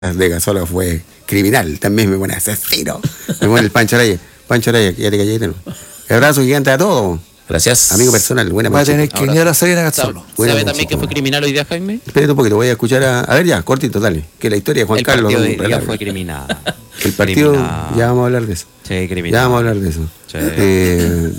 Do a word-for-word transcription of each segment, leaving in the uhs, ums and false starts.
de Casola fue criminal, también me pone asesino. Me pone el Pancho Araya. Pancho Araya, ya te callaste, ¿no? El abrazo gigante a todos. Gracias. Amigo personal, buena Va a Pancho. tener que venir a la Sabina Cazzolo. ¿Sabe, ¿sabe también que fue criminal hoy día, Jaime? Espérate un poquito, voy a escuchar a... A ver ya, cortito, dale. Que la historia de Juan el Carlos... El partido no, de día fue criminal. El partido, criminal. ya vamos a hablar de eso. Sí, criminal. Ya vamos a hablar de eso. Sí. Eh,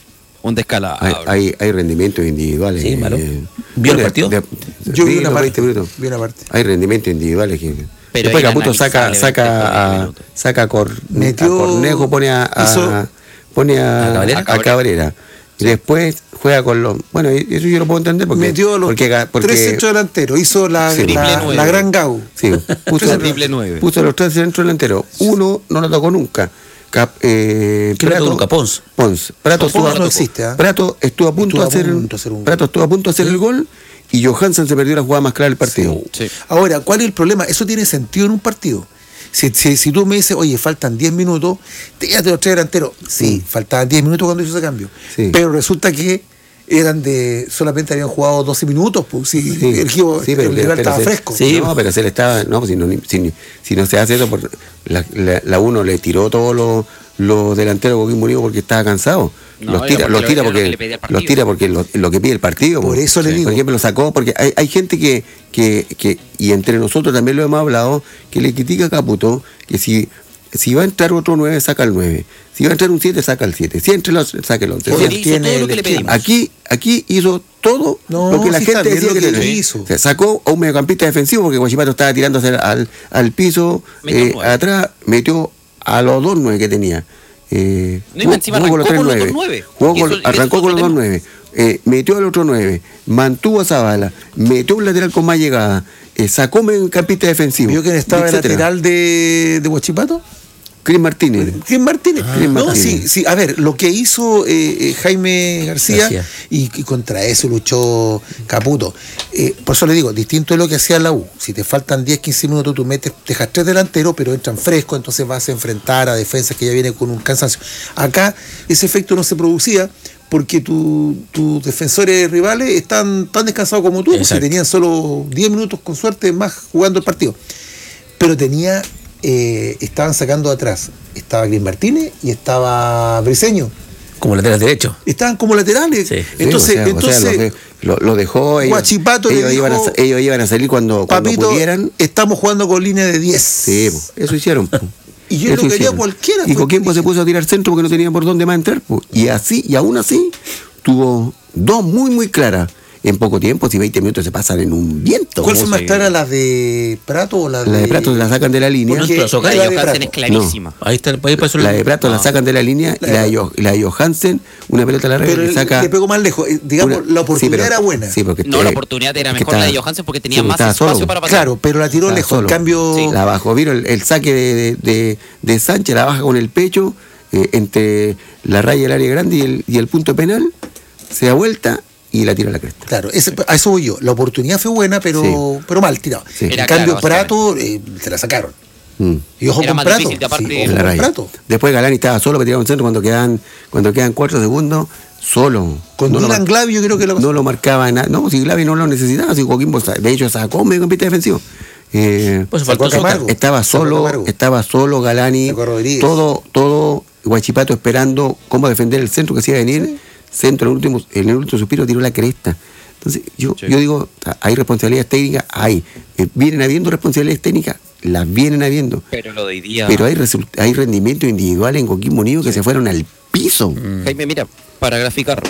Un descalabro. hay, hay, hay rendimientos individuales. Sí, malo. Eh, ¿Vio el de- partido? de- Yo vi sí, una los parte. veinte minutos. Vi una parte. Hay rendimientos individuales que... Pero Después era Caputo saca, analizable saca, veinte a, minutos. saca a, Cor, Metió- a Cornejo, pone a, a- hizo- pone a, ¿A Cabrera? a Cabrera. Y después juega con los... Bueno, eso yo lo puedo entender porque... Metió a los porque, porque, tres centros delanteros. Hizo la, Sí. la, Triple nueve. la gran Gau. Sí, puso, Triple nueve. puso los tres centros delanteros. Uno no lo tocó nunca. Cap, eh, ¿Quién lo tocó nunca? Pons. Pons. Prato, Pons estuvo, no existe, ¿eh? Prato estuvo a punto Estuvo de a hacer, punto de hacer un Prato estuvo a punto de hacer el gol y Johansen se perdió la jugada más clara del partido. Sí. Ahora, ¿cuál es el problema? Eso tiene sentido en un partido. Si, si, si tú me dices, oye, faltan diez minutos, tírate los tres delanteros. Sí, faltaban diez minutos cuando hizo ese cambio. Sí. Pero resulta que eran de solamente habían jugado doce minutos, pues si Sí, el equipo sí, pero- el rival pero estaba se- fresco. Sí, no, pero se le estaba. No, si no, si, si no se hace eso, por, la, la, la uno le tiró todos los los delanteros Coquimbo Unido porque estaba cansado. No, los era tira, porque los lo- tira era lo que porque, le pedía el partido. los tira porque lo, lo que pide el partido. Por eso le digo. Por ejemplo, lo sacó porque hay, hay gente que, que, que, y entre nosotros también lo hemos hablado, que le critica a Caputo que si, si va a entrar otro nueve, saca el nueve. Si va a entrar un siete, saca el siete. Si entra el once, saca el once. Porque Si hizo tiene todo lo el que le esquema. pedimos. Aquí, aquí hizo todo No, lo que la sí, gente está bien decía lo que que tenía. hizo. Se sacó a un mediocampista defensivo porque Guachipato estaba tirándose al, al piso, Metió eh, nueve. atrás, metió a los dos nueve que tenía. Eh, No, y más encima arrancó tres con los nueve. dos nueve. Jugó Y con- eso- y arrancó eso con los es dos otro nueve. Eh, metió al otro nueve, mantuvo a Zavala, metió un lateral con más llegada, eh, sacó un mediocampista defensivo. ¿Vio quién estaba en etcétera. lateral de, de Huachipato? Cris Martínez. ¿Quién Martínez? Cris No, Martínez. sí, sí, a ver, lo que hizo eh, eh, Jaime García, García. Y, y contra eso luchó Caputo. Eh, por eso le digo, distinto de lo que hacía la U. Si te faltan diez, quince minutos, tú metes, dejas tres delanteros, pero entran frescos, entonces vas a enfrentar a defensas que ya vienen con un cansancio. Acá ese efecto no se producía porque tu- tus defensores rivales están tan descansados como tú, porque Exacto. tenían solo diez minutos con suerte más jugando el partido. Pero tenía, eh, estaban sacando de atrás. Estaba Cris Martínez y estaba Briseño. Como lateral derecho. Estaban como laterales. Sí. Entonces, Sí, o sea, o entonces sea, lo, de- lo- lo dejó. Ellos, Guachipato le ellos, iban a, dijo, ellos iban a salir cuando, cuando papito, pudieran. estamos jugando con línea de diez. Sí, po, eso hicieron. po. Y yo Eso lo quería hicieron. cualquiera. Y fue Coquimbo que se dije. puso a tirar centro porque no tenía por dónde más entrar. po. Y así, y aún así, tuvo dos muy, muy claras en poco tiempo. Si veinte minutos se pasan en un viento. ¿Cuál po. fue más sí. clara, la de Prato o la de.? La de Prato la sacan de la línea. Bueno, Porque la Soca- la y de Johansen Prato. es clarísima. No. Ahí está el país para eso. La de Prato la No. sacan de la línea y la de, Jo- la de Johansen, una pelota larga Pero que le, saca. le pegó más lejos. Eh, Digamos, una- la oportunidad sí, pero- era buena. Sí, porque No, eh, la oportunidad era porque mejor la de estaba- Johansen porque sí, tenía porque más estaba espacio solo. para pasar. Claro, pero la tiró Estaba lejos. solo. En cambio, Sí. La bajó, vieron el, el saque de, de, de- de Sánchez, la baja con el pecho, eh, entre la raya del área grande y el, y el punto penal, se da vuelta y la tira a la cresta. claro, ese- a eso voy yo. La oportunidad fue buena, pero, Sí. pero mal tirado. Sí. En Era cambio, claro, Prato eh, se la sacaron. Mm. Y ojo Era con más Prato. difícil, de aparte- Sí, En ojo En la con raya. Prato. Después Galani estaba solo para tirar un centro cuando quedan, cuando quedan cuatro segundos, solo. Con no lo Dylan mar- Glavi yo creo que lo No lo marcaba nada. No, si Glavi no lo necesitaba, si Coquimbo, sa- de hecho, sacó un mediocampista defensivo. Eh, Pues Sacó faltó a Camargo. Soca. estaba Sacó a solo, Camargo. estaba solo Galani, Sacó a Rodríguez. todo, todo Guachipato esperando cómo defender el centro que se iba a venir. Centro en el último, en el último suspiro tiró la cresta. Entonces, yo, Sí. yo digo, hay responsabilidades técnicas, hay. Eh, vienen habiendo responsabilidades técnicas, las vienen habiendo. Pero lo de hoy día. Pero hay, result- hay rendimientos individuales en Coquimbo Unido que se fueron al piso. Jaime, mira, para graficar.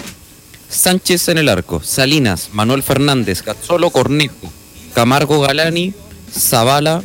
Sánchez en el arco, Salinas, Manuel Fernández, Gazzolo, Cornejo, Camargo, Galani, Zavala,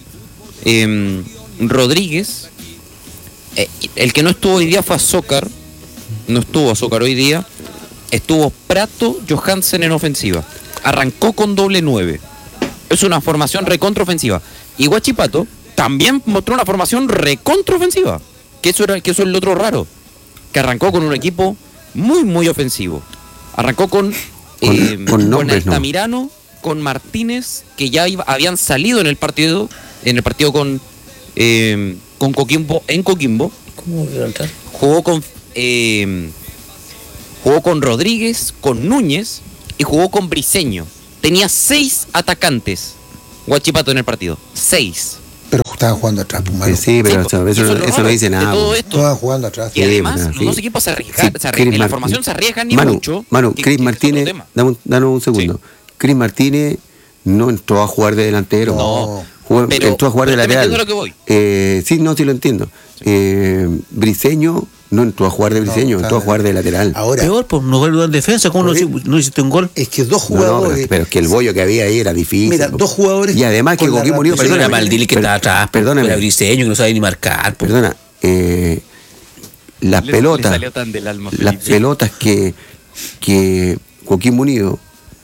em, Rodríguez. Eh, el que no estuvo hoy día fue Azócar. No estuvo Azócar hoy día. Estuvo Prato, Johansen en ofensiva. Arrancó con doble nueve. Es una formación recontraofensiva. Y Guachipato también mostró una formación recontraofensiva. Que eso era, que eso es lo otro raro. Que arrancó con un equipo muy, muy ofensivo. Arrancó con, Con- eh, con con nombres, no. Altamirano, con Martínez, que ya iba- habían salido en el partido, en el partido con, eh, con Coquimbo, en Coquimbo. ¿Cómo que entrar? Jugó con eh, jugó con Rodríguez, con Núñez y jugó con Briseño. Tenía seis atacantes Guachipato en el partido. Seis. estaban jugando atrás, pues, Manu. Sí, pero Sí, eso, pues, eso son no- los eso no errores dice de nada. todo po. esto. Estaban jugando atrás. Y además, bueno, los sí. dos equipos se arriesgan, Sí, se arriesgan- Chris en la Mar- formación se arriesgan ni Manu, mucho. Manu, que- Chris que es otro Martínez, tema. dame un, dame un segundo. Chris Martínez no entró a jugar de delantero. No, Jugó- pero- entró a jugar de pero te lateral. entiendo lo que voy. Eh, sí, no, sí lo entiendo. Eh, Briseño no entró a jugar de No, Briseño, está entró a bien. jugar de lateral. Ahora, Peor, pues no jugar en defensa, ¿cómo no, Por hici- no hiciste un gol? es que dos No, no, jugadores. pero, pero es que el bollo que había ahí era difícil. Mira, po. dos jugadores Y además que con la Coquimbo Unido, rapidez- Pero era perdóname, Maldini que per- estaba atrás. Perdóname. Era Briseño que no sabe ni marcar. pues. Perdona, eh, las Le- pelotas, le salió tan del alma, las Felipe. pelotas que, que Coquimbo Unido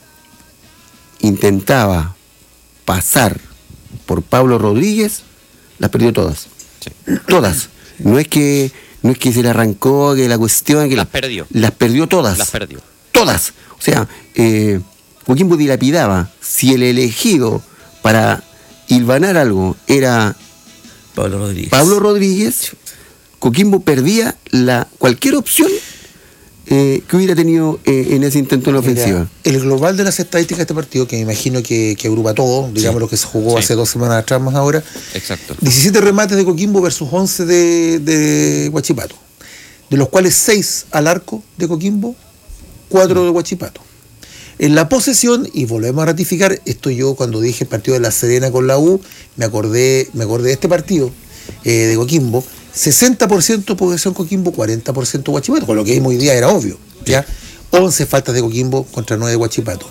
intentaba pasar por Pablo Rodríguez, las perdió todas. Sí. Todas. No es que no es que se le arrancó, que la cuestión que Las perdió. Las perdió todas. Las perdió. Todas. O sea, eh, Coquimbo dilapidaba. Si el elegido para hilvanar algo era Pablo Rodríguez. Pablo Rodríguez, Coquimbo perdía la cualquier opción eh, que hubiera tenido eh, en ese intento en la Mira, ofensiva. el global de las estadísticas de este partido, que me imagino que, que agrupa todo, digamos lo que se jugó Sí. hace dos semanas atrás más ahora, Exacto. diecisiete remates de Coquimbo versus once de, de Huachipato, de los cuales seis al arco de Coquimbo, cuatro de Huachipato. En la posesión, y volvemos a ratificar, esto yo cuando dije el partido de La Serena con la U, me acordé, me acordé de este partido eh, de Coquimbo, sesenta por ciento posesión Coquimbo, cuarenta por ciento Huachipato, con lo que vimos hoy día era obvio, ¿ya? once faltas de Coquimbo contra nueve de Huachipato.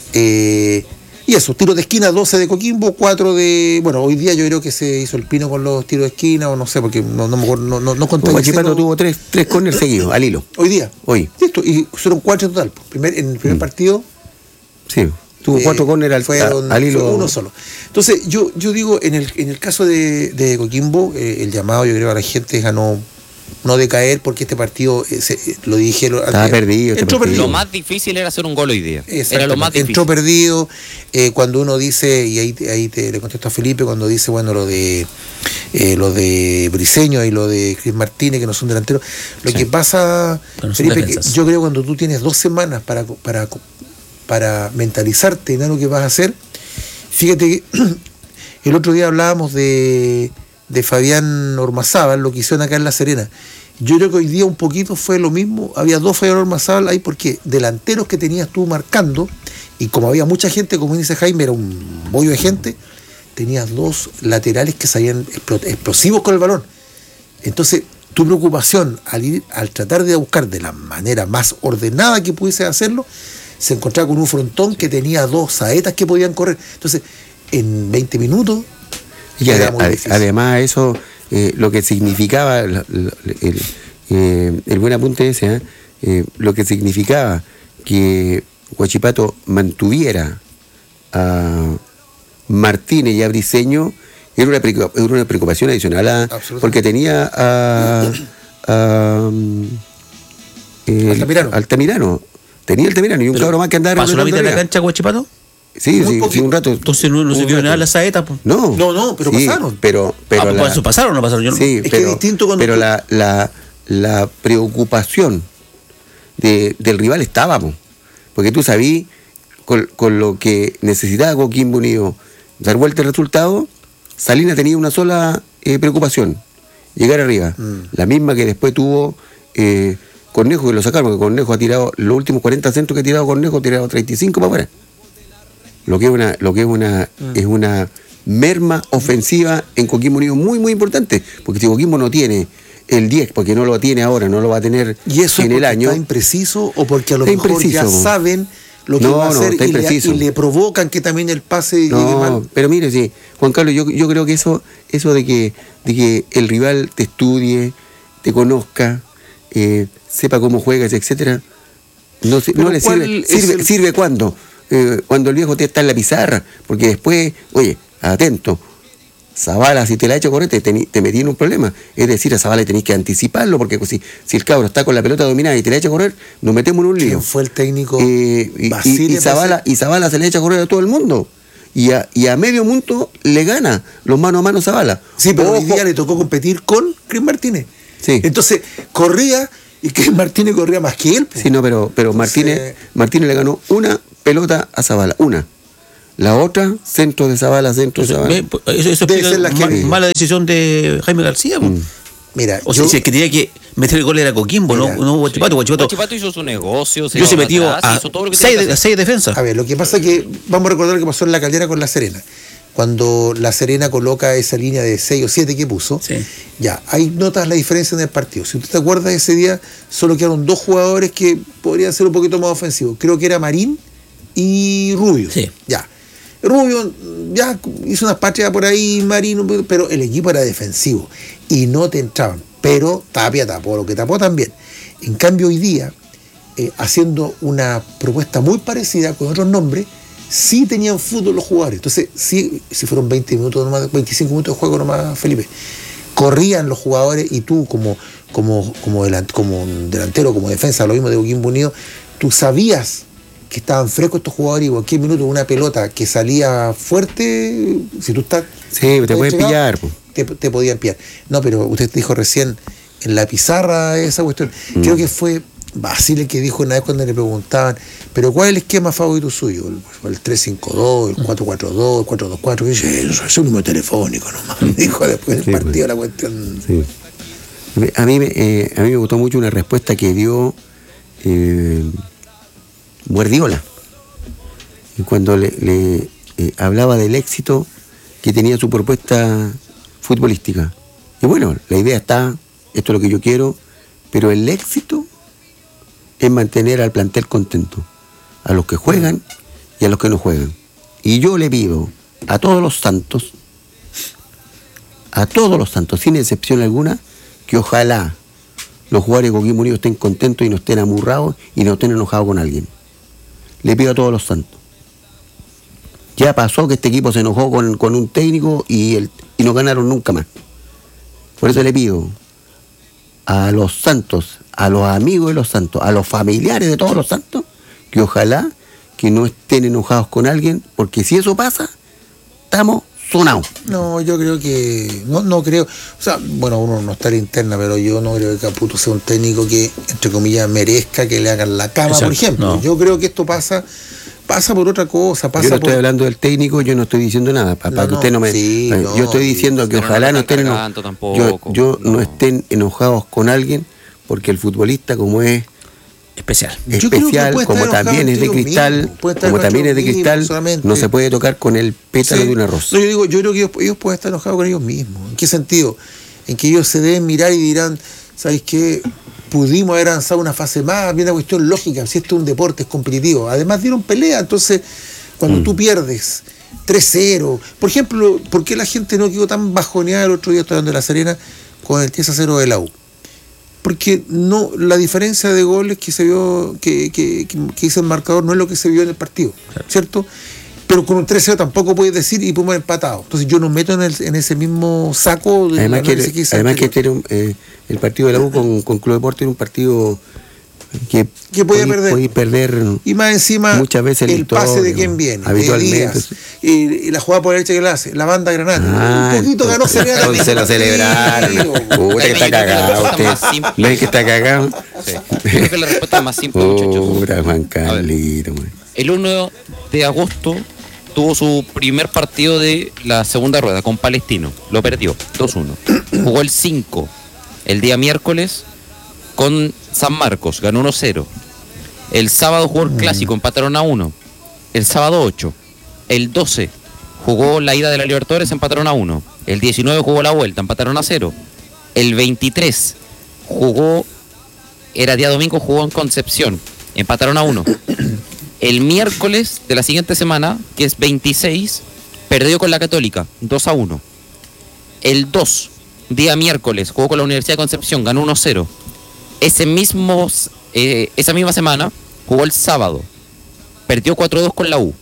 Eh, y eso, tiros de esquina, doce de Coquimbo, cuatro de... Bueno, hoy día yo creo que se hizo el pino con los tiros de esquina, o no sé, porque no, no, me acuerdo, no, no, no conté. Huachipato tuvo tres, tres corners seguidos, al hilo. Hoy día. Hoy. Listo, y fueron cuatro en total. Primer, en el primer Mm. partido Sí. Tuvo eh, cuatro corners al, fueron- al hilo. fue uno solo. Entonces, yo, yo digo, en el, en el caso de, de Coquimbo, eh, el llamado, yo creo, a la gente es a no, no decaer, porque este partido, eh, se- eh, lo dije lo- Estaba antes, perdido este entró partido. Lo más difícil era hacer un gol hoy día. Era lo más Exactamente. difícil. Entró perdido. eh, cuando uno dice, y ahí, te- ahí te, le contesto a Felipe, cuando dice, bueno, lo de eh, lo de Briseño y lo de Chris Martínez, que no son delanteros. Lo Sí. que pasa, Pero no son Felipe, que defensas. yo creo que cuando tú tienes dos semanas para, para, para mentalizarte en algo que vas a hacer, fíjate que el otro día hablábamos de, de Fabián Ormazábal, lo que hicieron acá en La Serena. Yo creo que hoy día un poquito fue lo mismo. Había dos Fabián Ormazábal ahí porque delanteros que tenías tú marcando, y como había mucha gente, como dice Jaime, era un bollo de gente, tenías dos laterales que salían explo- explosivos con el balón. Entonces, tu preocupación al ir, al tratar de buscar de la manera más ordenada que pudiese hacerlo, se encontraba con un frontón que tenía dos saetas que podían correr. Entonces, en veinte minutos, Y era ade- muy ade- difícil. además eso, eh, lo que significaba, la- la- el, eh, el buen apunte ese, ¿eh? Eh, lo que significaba que Huachipato mantuviera a Martínez y a Briseño, era una, preocupa- era una preocupación adicional, a- Absolutamente. porque tenía a, a, mm, el- Altamirano. Altamirano. Tenía Altamirano y un Pero cabro más que andaba ¿Pasó la mitad de la arriba. cancha Huachipato? Sí, Muy sí, sí, poquito. un rato. Entonces no, no se un vio rato. nada la saeta. Pues. No, No, no, pero sí, pasaron. Pero, pero ah, pues la- por eso pasaron o no pasaron. Yo no- sí, Es que pero, es distinto cuando pero tú- la, la, la preocupación de, del rival estaba, po. Porque tú sabías con, con lo que necesitaba Coquimbo Unido dar vuelta el resultado. Salinas tenía una sola eh, preocupación, llegar arriba, Mm. la misma que después tuvo eh, Cornejo, que lo sacaron, porque Cornejo ha tirado los últimos cuarenta centros que ha tirado Cornejo, ha tirado treinta y cinco para afuera. Lo que es una, lo que es una, Mm. es una merma ofensiva en Coquimbo Unido muy, muy importante, porque si Coquimbo no tiene el diez, porque no lo tiene ahora, no lo va a tener ¿Y eso es en el porque año. está impreciso o porque a lo Está mejor ya impreciso, po. saben lo que No, va a no, hacer está y, le, impreciso. y le provocan que también el pase llegue No, mal? pero mire, sí, Juan Carlos, yo, yo creo que eso, eso de que, de que el rival te estudie, te conozca, eh, sepa cómo juegas, etcétera, no, se- Pero no le ¿cuál sirve. es ¿Sirve, el- sirve cuándo? Eh, cuando el viejo te está en la pizarra, porque después, oye, atento, Zavala, si te la echa correr, te, teni- te metí en un problema. Es decir, a Zavala tenés que anticiparlo, porque si, si el cabro está con la pelota dominada y te la echa a correr, nos metemos en un lío. ¿Quién fue el técnico? Eh, y, Basile, y, y Zavala, y Zavala se le echa a correr a todo el mundo. Y a, y a medio mundo le gana los mano a mano Zavala. Sí, pero hoy Ojo. día le tocó competir con Chris Martínez. Sí. Entonces, corría y Chris Martínez corría más que él. po. Sí, no, pero, pero Entonces- Martínez, Martínez le ganó una pelota a Zavala, una. La otra, centro de Zavala, centro de Eso, Zavala. me- eso, eso Debe explica ser la ma- que- mala decisión de Jaime García. po. Mm. Mira, O yo, sea, si el que tenía que meter el gol era Coquimbo, Mira, no, no Huachipato. Huachipato. Huachipato hizo su negocio, se Yo se iba metió atrás, a hizo todo lo que seis, tenía que de, hacer. seis defensas. a ver, lo que pasa es que vamos a recordar lo que pasó en la Caldera con La Serena. Cuando La Serena coloca esa línea de seis o siete que puso, Sí. ya, ahí notas la diferencia en el partido. Si tú te acuerdas de ese día, solo quedaron dos jugadores que podrían ser un poquito más ofensivos. Creo que era Marín y Rubio. Sí. Ya. Rubio ya hizo unas patrias por ahí, Marín, pero el equipo era defensivo y no te entraban. Pero Tapia tapó lo que tapó también. En cambio, hoy día, eh, haciendo una propuesta muy parecida con otros nombres, sí tenían fútbol los jugadores. Entonces, sí, si fueron veinte minutos nomás, veinticinco minutos de juego nomás, Felipe, corrían los jugadores y tú como, como, como, delant, como delantero, como defensa, lo mismo de Coquimbo Unido, tú sabías que estaban frescos estos jugadores y cualquier minuto una pelota que salía fuerte, si tú estás... Sí, te estás pueden entregado, pillar. Po. Te, te podían pillar. No, pero usted dijo recién en la pizarra esa cuestión. Mm. Creo que fue Basile el que dijo una vez cuando le preguntaban, pero ¿cuál es el esquema favorito suyo? ¿El, el tres cinco dos, el cuatro cuatro dos, el cuatro dos cuatro? Y dice, eso es un número telefónico nomás. Me dijo después del Sí, partido pues. la cuestión. Sí. A mí, me- eh, a mí me gustó mucho una respuesta que dio eh, Guardiola. Y cuando le, le, eh, hablaba del éxito que tenía su propuesta futbolística. Y bueno, la idea está, esto es lo que yo quiero, pero el éxito es mantener al plantel contento, a los que juegan y a los que no juegan. Y yo le pido a todos los santos, a todos los santos, sin excepción alguna, que ojalá los jugadores de Coquimbo Unido estén contentos y no estén amurrados y no estén enojados con alguien. Le pido a todos los santos. Ya pasó que este equipo se enojó con, con un técnico y, el, y no ganaron nunca más. Por eso le pido a los santos, a los amigos de los santos, a los familiares de todos los santos, que ojalá que no estén enojados con alguien, porque si eso pasa, estamos sonados. No, yo creo que. No, no creo. O sea, bueno, uno no está en la interna, pero yo no creo que Caputo sea un técnico que, entre comillas, merezca que le hagan la cama, Exacto, por ejemplo. no. Yo creo que esto pasa. Pasa por otra cosa, pasa Yo no por. estoy hablando del técnico, yo no estoy diciendo nada, para No, que no, usted no me... sí, eh, no, yo estoy sí, diciendo que pero ojalá no no le estén, eno- tanto tampoco, yo, yo no. no. estén enojados con alguien, porque el futbolista como es Especial. Yo creo que especial, puede como estar también enojado es de entre ellos cristal, mismos, puede estar como enojado también es de entre ellos cristal, mismos solamente. no se puede tocar con el pétalo Sí. de una rosa. No, yo digo, yo creo que ellos, ellos pueden estar enojados con ellos mismos. ¿En qué sentido? En que ellos se deben mirar y dirán, ¿sabes qué? Pudimos haber avanzado una fase más, viene una cuestión lógica, si esto es un deporte, es competitivo. Además dieron pelea, entonces, cuando Mm. tú pierdes tres cero, por ejemplo, ¿por qué la gente no quedó tan bajoneada el otro día, estoy hablando de La Serena, con el tres a cero de la U? Porque no, la diferencia de goles que se vio, que, que, que, que hizo el marcador no es lo que se vio en el partido, ¿cierto? Pero con un tres cero tampoco puedes decir y podemos empatado. Entonces yo no meto en, el, en ese mismo saco de Además que, análisis hice además que anterior. este era un, eh, el partido de la U con, con Club Deporte era un partido que, Que podía podí- perder. podí perder Y más encima, muchas veces la el pase de historia, quién viene, de habitualmente. Díaz, y, y la jugada por la derecha que la hace, la banda Granate. Ah, un poquito ganó Serena. entonces se lo celebraron. Puta que está cagado usted. Más simple. ¿No es que está cagado? Sí. Creo que la respuesta es más simple, muchachos. Puta, Juan Carlito, man. El uno de agosto tuvo su primer partido de la segunda rueda con Palestino. Lo perdió, dos uno. Jugó el cinco, el día miércoles, con San Marcos, ganó uno cero. El sábado jugó el clásico, empataron a uno. El sábado ocho. El doce jugó la ida de la Libertadores, empataron a uno. El diecinueve jugó la vuelta, empataron a cero. El veintitrés jugó, era día domingo, jugó en Concepción, empataron a uno. El miércoles de la siguiente semana, que es veintiséis, perdió con la Católica, dos a uno. El dos, día miércoles, jugó con la Universidad de Concepción, ganó uno cero. Ese mismo, eh, esa misma semana, jugó el sábado, perdió cuatro dos con la U.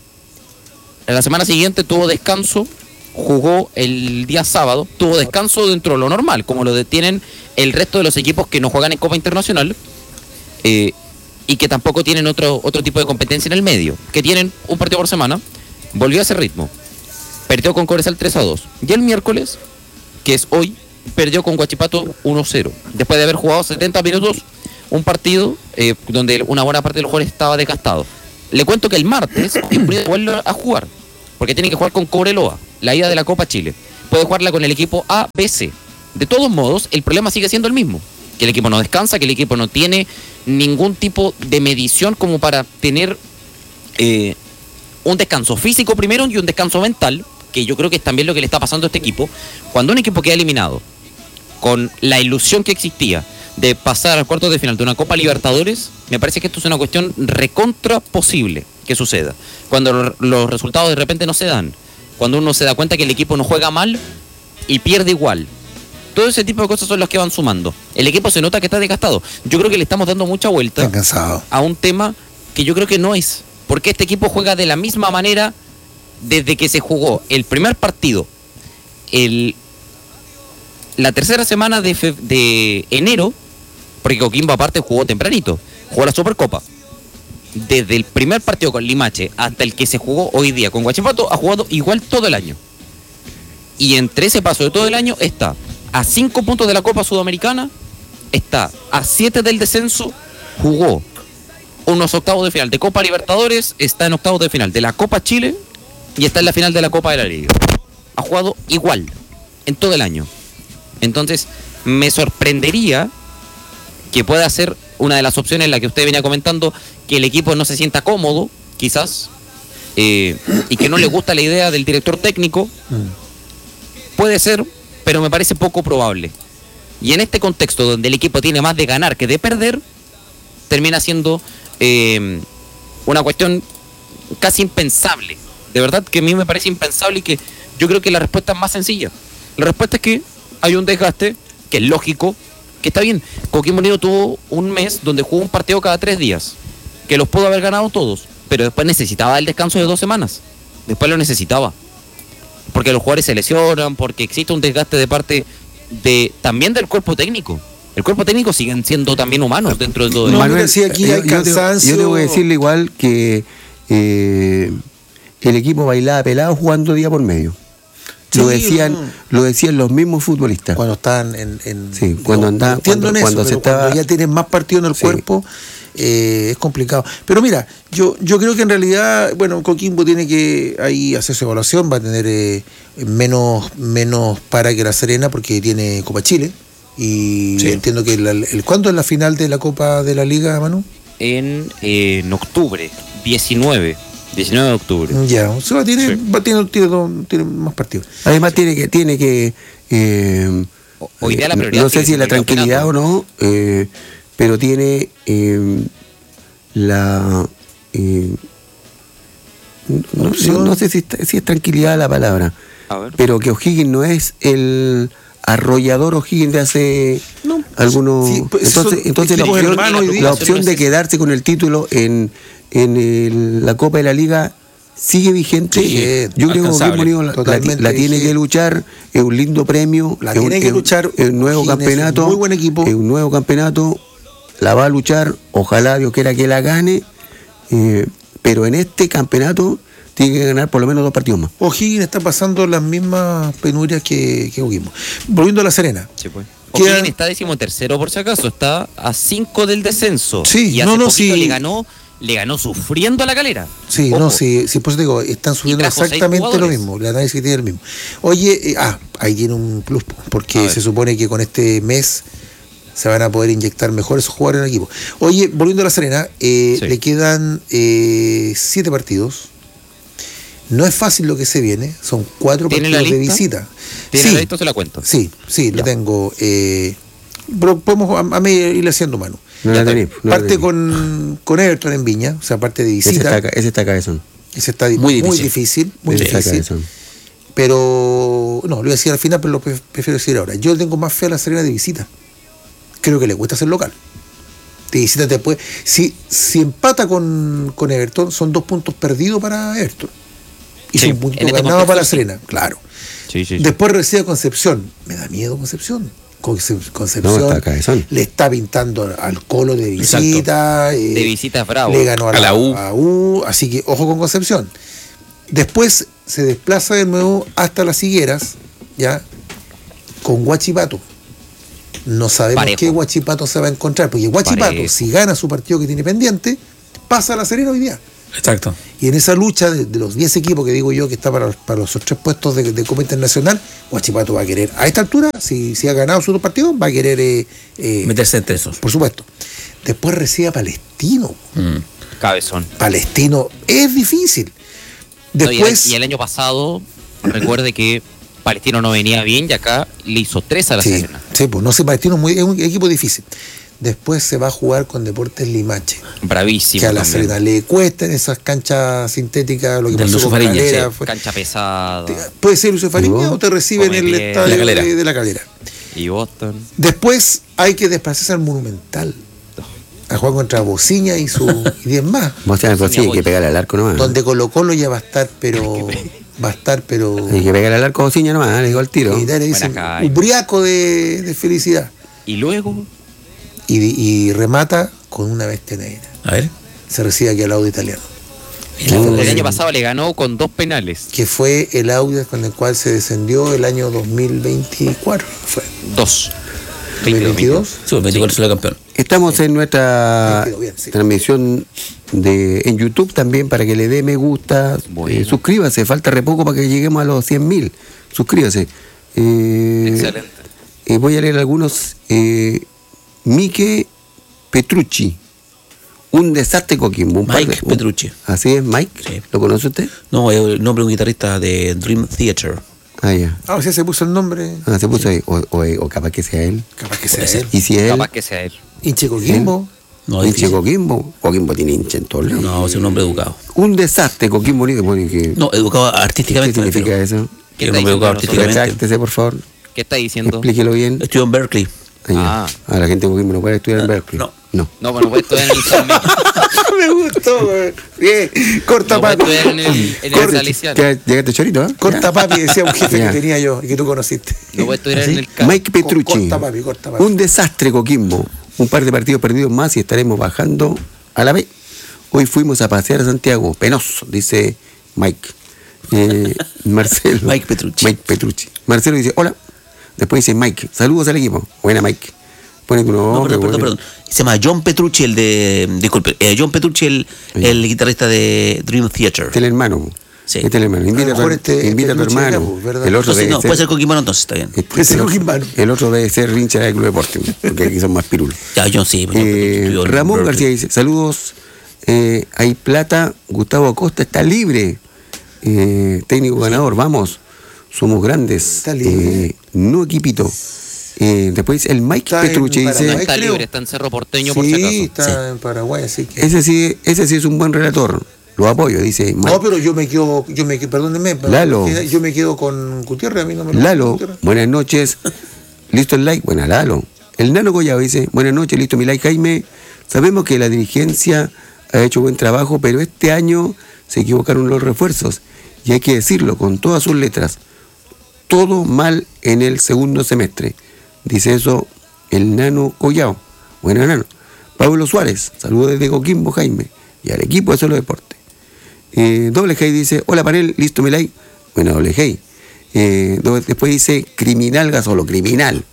En la semana siguiente tuvo descanso, jugó el día sábado, tuvo descanso dentro de lo normal, como lo detienen el resto de los equipos que no juegan en Copa Internacional, eh, y que tampoco tienen otro, otro tipo de competencia en el medio, que tienen un partido por semana. Volvió a ese ritmo, perdió con Cobresal tres a dos, y el miércoles, que es hoy, perdió con Huachipato uno cero, después de haber jugado setenta minutos, un partido eh, donde una buena parte de los jugadores estaba desgastado. Le cuento que el martes vuelve a jugar porque tiene que jugar con Cobreloa, la ida de la Copa Chile. Puede jugarla con el equipo A, B, C. De todos modos, el problema sigue siendo el mismo. Que el equipo no descansa, que el equipo no tiene ningún tipo de medición como para tener eh, un descanso físico primero y un descanso mental, que yo creo que es también lo que le está pasando a este equipo. Cuando un equipo queda eliminado, con la ilusión que existía de pasar al cuarto de final de una Copa Libertadores, me parece que esto es una cuestión recontra posible que suceda. Cuando los resultados de repente no se dan, cuando uno se da cuenta que el equipo no juega mal y pierde igual. Todo ese tipo de cosas son las que van sumando. El equipo se nota que está desgastado. Yo creo que le estamos dando mucha vuelta a un tema que yo creo que no es. Porque este equipo juega de la misma manera desde que se jugó el primer partido, el, la tercera semana de, fe, de enero, porque Coquimbo aparte jugó tempranito, jugó la Supercopa. Desde el primer partido con Limache hasta el que se jugó hoy día con Huachipato, ha jugado igual todo el año. Y entre ese paso de todo el año está a cinco puntos de la Copa Sudamericana, está a siete del descenso, jugó unos octavos de final de Copa Libertadores, está en octavos de final de la Copa Chile y está en la final de la Copa de la Liga. Ha jugado igual en todo el año. Entonces, me sorprendería que pueda ser una de las opciones en la que usted venía comentando, que el equipo no se sienta cómodo, quizás, eh, y que no le gusta la idea del director técnico. Puede ser, pero me parece poco probable. Y en este contexto donde el equipo tiene más de ganar que de perder, termina siendo eh, una cuestión casi impensable. De verdad que a mí me parece impensable y que yo creo que la respuesta es más sencilla. La respuesta es que hay un desgaste, que es lógico, que está bien. Coquimbo Unido tuvo un mes donde jugó un partido cada tres días, que los pudo haber ganado todos, pero después necesitaba el descanso de dos semanas. Después lo necesitaba. Porque los jugadores se lesionan, porque existe un desgaste de parte de también del cuerpo técnico. El cuerpo técnico siguen siendo también humanos dentro de todo no, el Manuel, sí, aquí hay yo, cansancio. Yo tengo que decirle igual que eh, el equipo bailaba pelado jugando día por medio. Sí, lo decían, no. lo decían los mismos futbolistas. Cuando estaban en, en sí, cuando no, andaban, entiendo cuando, en eso, cuando se pero estaba, cuando ya tienen más partido en el sí. cuerpo, eh, es complicado. Pero mira, yo yo creo que en realidad, bueno, Coquimbo tiene que ahí hacer su evaluación, va a tener eh, menos menos para que La Serena porque tiene Copa Chile y sí. entiendo que la, el ¿cuándo es la final de la Copa de la Liga, Manu? En, eh, en octubre, diecinueve de octubre. Ya, o sea, tiene, sí. va, tiene, tiene, tiene más partidos. Además tiene que tiene que eh, hoy día la prioridad no sé si la tranquilidad o no, eh, pero tiene eh, la eh, no, no, no sé si, está, si es tranquilidad la palabra, pero que O'Higgins no es el arrollador O'Higgins de hace no, algunos sí, pues entonces eso, entonces la opción, la, la opción de quedarse con el título en en el, la Copa de la Liga sigue vigente. Sí, yo creo que Coquimbo Unido la, la, la tiene sí. que luchar, es un lindo premio, la es tiene un, que luchar, es un nuevo campeonato, es un muy buen equipo, es un nuevo campeonato, la va a luchar, ojalá Dios quiera que la gane, eh, pero en este campeonato tiene que ganar por lo menos dos partidos más. O'Higgins está pasando las mismas penurias que, que Coquimbo. Volviendo a La Serena. Sí, pues. O'Higgins está decimotercero por si acaso, está a cinco del descenso. Sí, y hace no, no, poquito sí. le ganó Le ganó sufriendo a La Calera. Sí, Ojo. no, sí, sí, pues digo, están subiendo exactamente lo mismo, el análisis que tiene el mismo. Oye, eh, ah, ahí tiene un plus, porque se supone que con este mes se van a poder inyectar mejor esos jugadores en el equipo. Oye, volviendo a La Serena, eh, sí. le quedan eh, siete partidos. No es fácil lo que se viene, son cuatro partidos de visita. ¿Tiene sí, la lista o se la cuento? Sí, sí, ya. lo tengo. Eh, pero podemos a, a mí irle haciendo mano. No la tenés, no parte la con, con Everton en Viña, o sea, parte de visita. Ese está, ese está cabezón. Ese está muy, muy difícil. Muy ese difícil. Está cabezón. Pero, no, lo voy a decir al final, pero lo prefiero decir ahora. Yo tengo más fe a La Serena de visita. Creo que le cuesta ser local. De visita te puede. Si, si empata con, con Everton, son dos puntos perdidos para Everton. Y sí, son puntos este ganados para La Serena, claro. Sí, sí, sí. Después recibe Concepción. Me da miedo Concepción. Concepción no, está le está pintando al Colo de visita. Eh, de visita bravo. Le ganó a, a la, la U. A U. Así que ojo con Concepción. Después se desplaza de nuevo hasta Las Higueras, ya, con Huachipato. No sabemos Parejo. qué Huachipato se va a encontrar, porque Huachipato, Parejo. si gana su partido que tiene pendiente, pasa a La Serena hoy día. Exacto. Y en esa lucha de, de los diez equipos que digo yo que está para, para los tres puestos de, de Copa Internacional, Huachipato va a querer, a esta altura, si, si ha ganado sus dos partidos, va a querer eh, eh, Meterse entre esos. por supuesto. Después recibe a Palestino. Mm. Cabezón. Palestino es difícil. No, y, el, Después, y el año pasado, recuerde que Palestino no venía bien y acá le hizo tres a la sí, Serena. sí, pues no sé, Palestino es, muy, es un equipo difícil. Después se va a jugar con Deportes Limache, Bravísimo. que a la también. Serena le cuesta en esas canchas sintéticas, lo que Del pasó Lucio con Fariña, Calera, sí. fue- Cancha pesada. te- puede ser Lucio Fariña ¿No? o te recibe en el Come bien. estadio La Calera. de, de la Calera. Y Boston. Después hay que desplazarse al Monumental a jugar contra Bociña y su y diez más, Vos tenés que hay que pegar al arco nomás. donde Colo Colo ya va a estar, pero va a estar, pero Hay que pegar al arco Bociña nomás, le digo al tiro. y le dicen, Buena calle. un briaco de, de felicidad. Y luego, Y, y remata con una bestia negra. A ver. Se recibe aquí al Audio italiano. el, el año pasado le ganó con dos penales. Que fue el Audio con el cual se descendió el año dos mil veinticuatro. Fue. Dos. dos mil veintidós. Sí, el veinticuatro salió campeón. Estamos en nuestra Veintidós, bien, sí. transmisión de en YouTube también para que le dé me gusta. Bueno. Eh, suscríbase, falta re poco para que lleguemos a los cien mil. Suscríbase. Eh, Excelente. eh, voy a leer algunos. Eh, Mike Petrucci. Un desastre Coquimbo. Un par Mike de- un- Petrucci. Así es, Mike. Sí. ¿Lo conoce usted? No, es el nombre de un guitarrista de Dream Theater. Ah, ya. Ah, o sea, se puso el nombre. Ah, se puso ahí. O, o- o capaz que sea él. Capaz que Puede sea ser. él. Y si es él, Capaz que sea él. Hinche Coquimbo. No, hinche difícil. Coquimbo. Coquimbo tiene hincha en todos lados. No, es un hombre educado. Un desastre Coquimbo Unido. Pone que- No, educado ¿Qué artísticamente. significa me eso? ¿Qué Es un está hombre diciendo educado de nosotros? artísticamente. Retráctese, por favor. ¿Qué está diciendo? Explíquelo bien. Estudió en Berkeley. Ah, ya. Ah. Ah, la gente de Coquimbo no puede estudiar en Berkeley. no. No. No, bueno, puede estudiar en el San Miguel. Me gustó, güey. Bien. Corta No puede papi. estudiar en el, en el Corre, Salesiano. ya- Llegaste chorito, ¿eh? Corta papi, decía un jefe Ya. que tenía yo y que tú conociste. No puede estudiar ¿Sí? en el Cal. Mike Petrucci. Corta papi, corta papi. Un desastre Coquimbo. Un par de partidos perdidos más y estaremos bajando a la B. Hoy fuimos a pasear a Santiago. Penoso, dice Mike. Eh, Marcelo. Mike Petrucci. Mike Petrucci. Marcelo dice, hola. Después dice Mike, saludos al equipo. Buena Mike. Pone tu No, nombre. perdón, perdón, bueno. perdón. Se llama John Petrucci, el de. Disculpe, eh, John Petrucci, el, Sí. el guitarrista de Dream Theater. Este es el hermano. Sí. Este es el hermano. Invita, A lo a tu, mejor este- invita a tu este Lucho hermano. era, pues, ¿verdad? El otro Entonces, debe no, ser, puede ser Coquimano, entonces está bien. este- Ese el, otro, Coquimano. el otro debe ser hincha del Club Deportivo, porque aquí son más pirulos. Ya, John sí. John Petrucci Eh, estudió en Ramón Berkeley. García dice, saludos, eh, hay plata, Gustavo Acosta está libre, eh, técnico ganador, vamos, somos grandes, Está libre. eh, no equipito. Eh, después el Mike Está en Petrucci No Paraguay. dice, está creo. libre, está en Cerro Porteño por si Sí, acaso. está en Paraguay, así que. ese sí, ese sí es un buen relator, lo apoyo, dice Mike. No, pero yo me quedo, yo me quedo, perdónenme, pero Lalo. yo me quedo con Gutiérrez, a mí no me lo Lalo, Gutiérrez. buenas noches. Listo el like, buena Lalo. El Nano Collado dice, buenas noches, listo mi like, Jaime. Sabemos que la dirigencia ha hecho buen trabajo, pero este año se equivocaron los refuerzos. Y hay que decirlo con todas sus letras. Todo mal en el segundo semestre. Dice eso el Nano Collado. Buena Nano. Pablo Suárez, saludos desde Coquimbo, Jaime. Y al equipo de Solo Deporte. Eh, Doble G dice, hola panel, listo mi like. Bueno, Doble G. Eh, do- después dice, criminal Gasolo, criminal.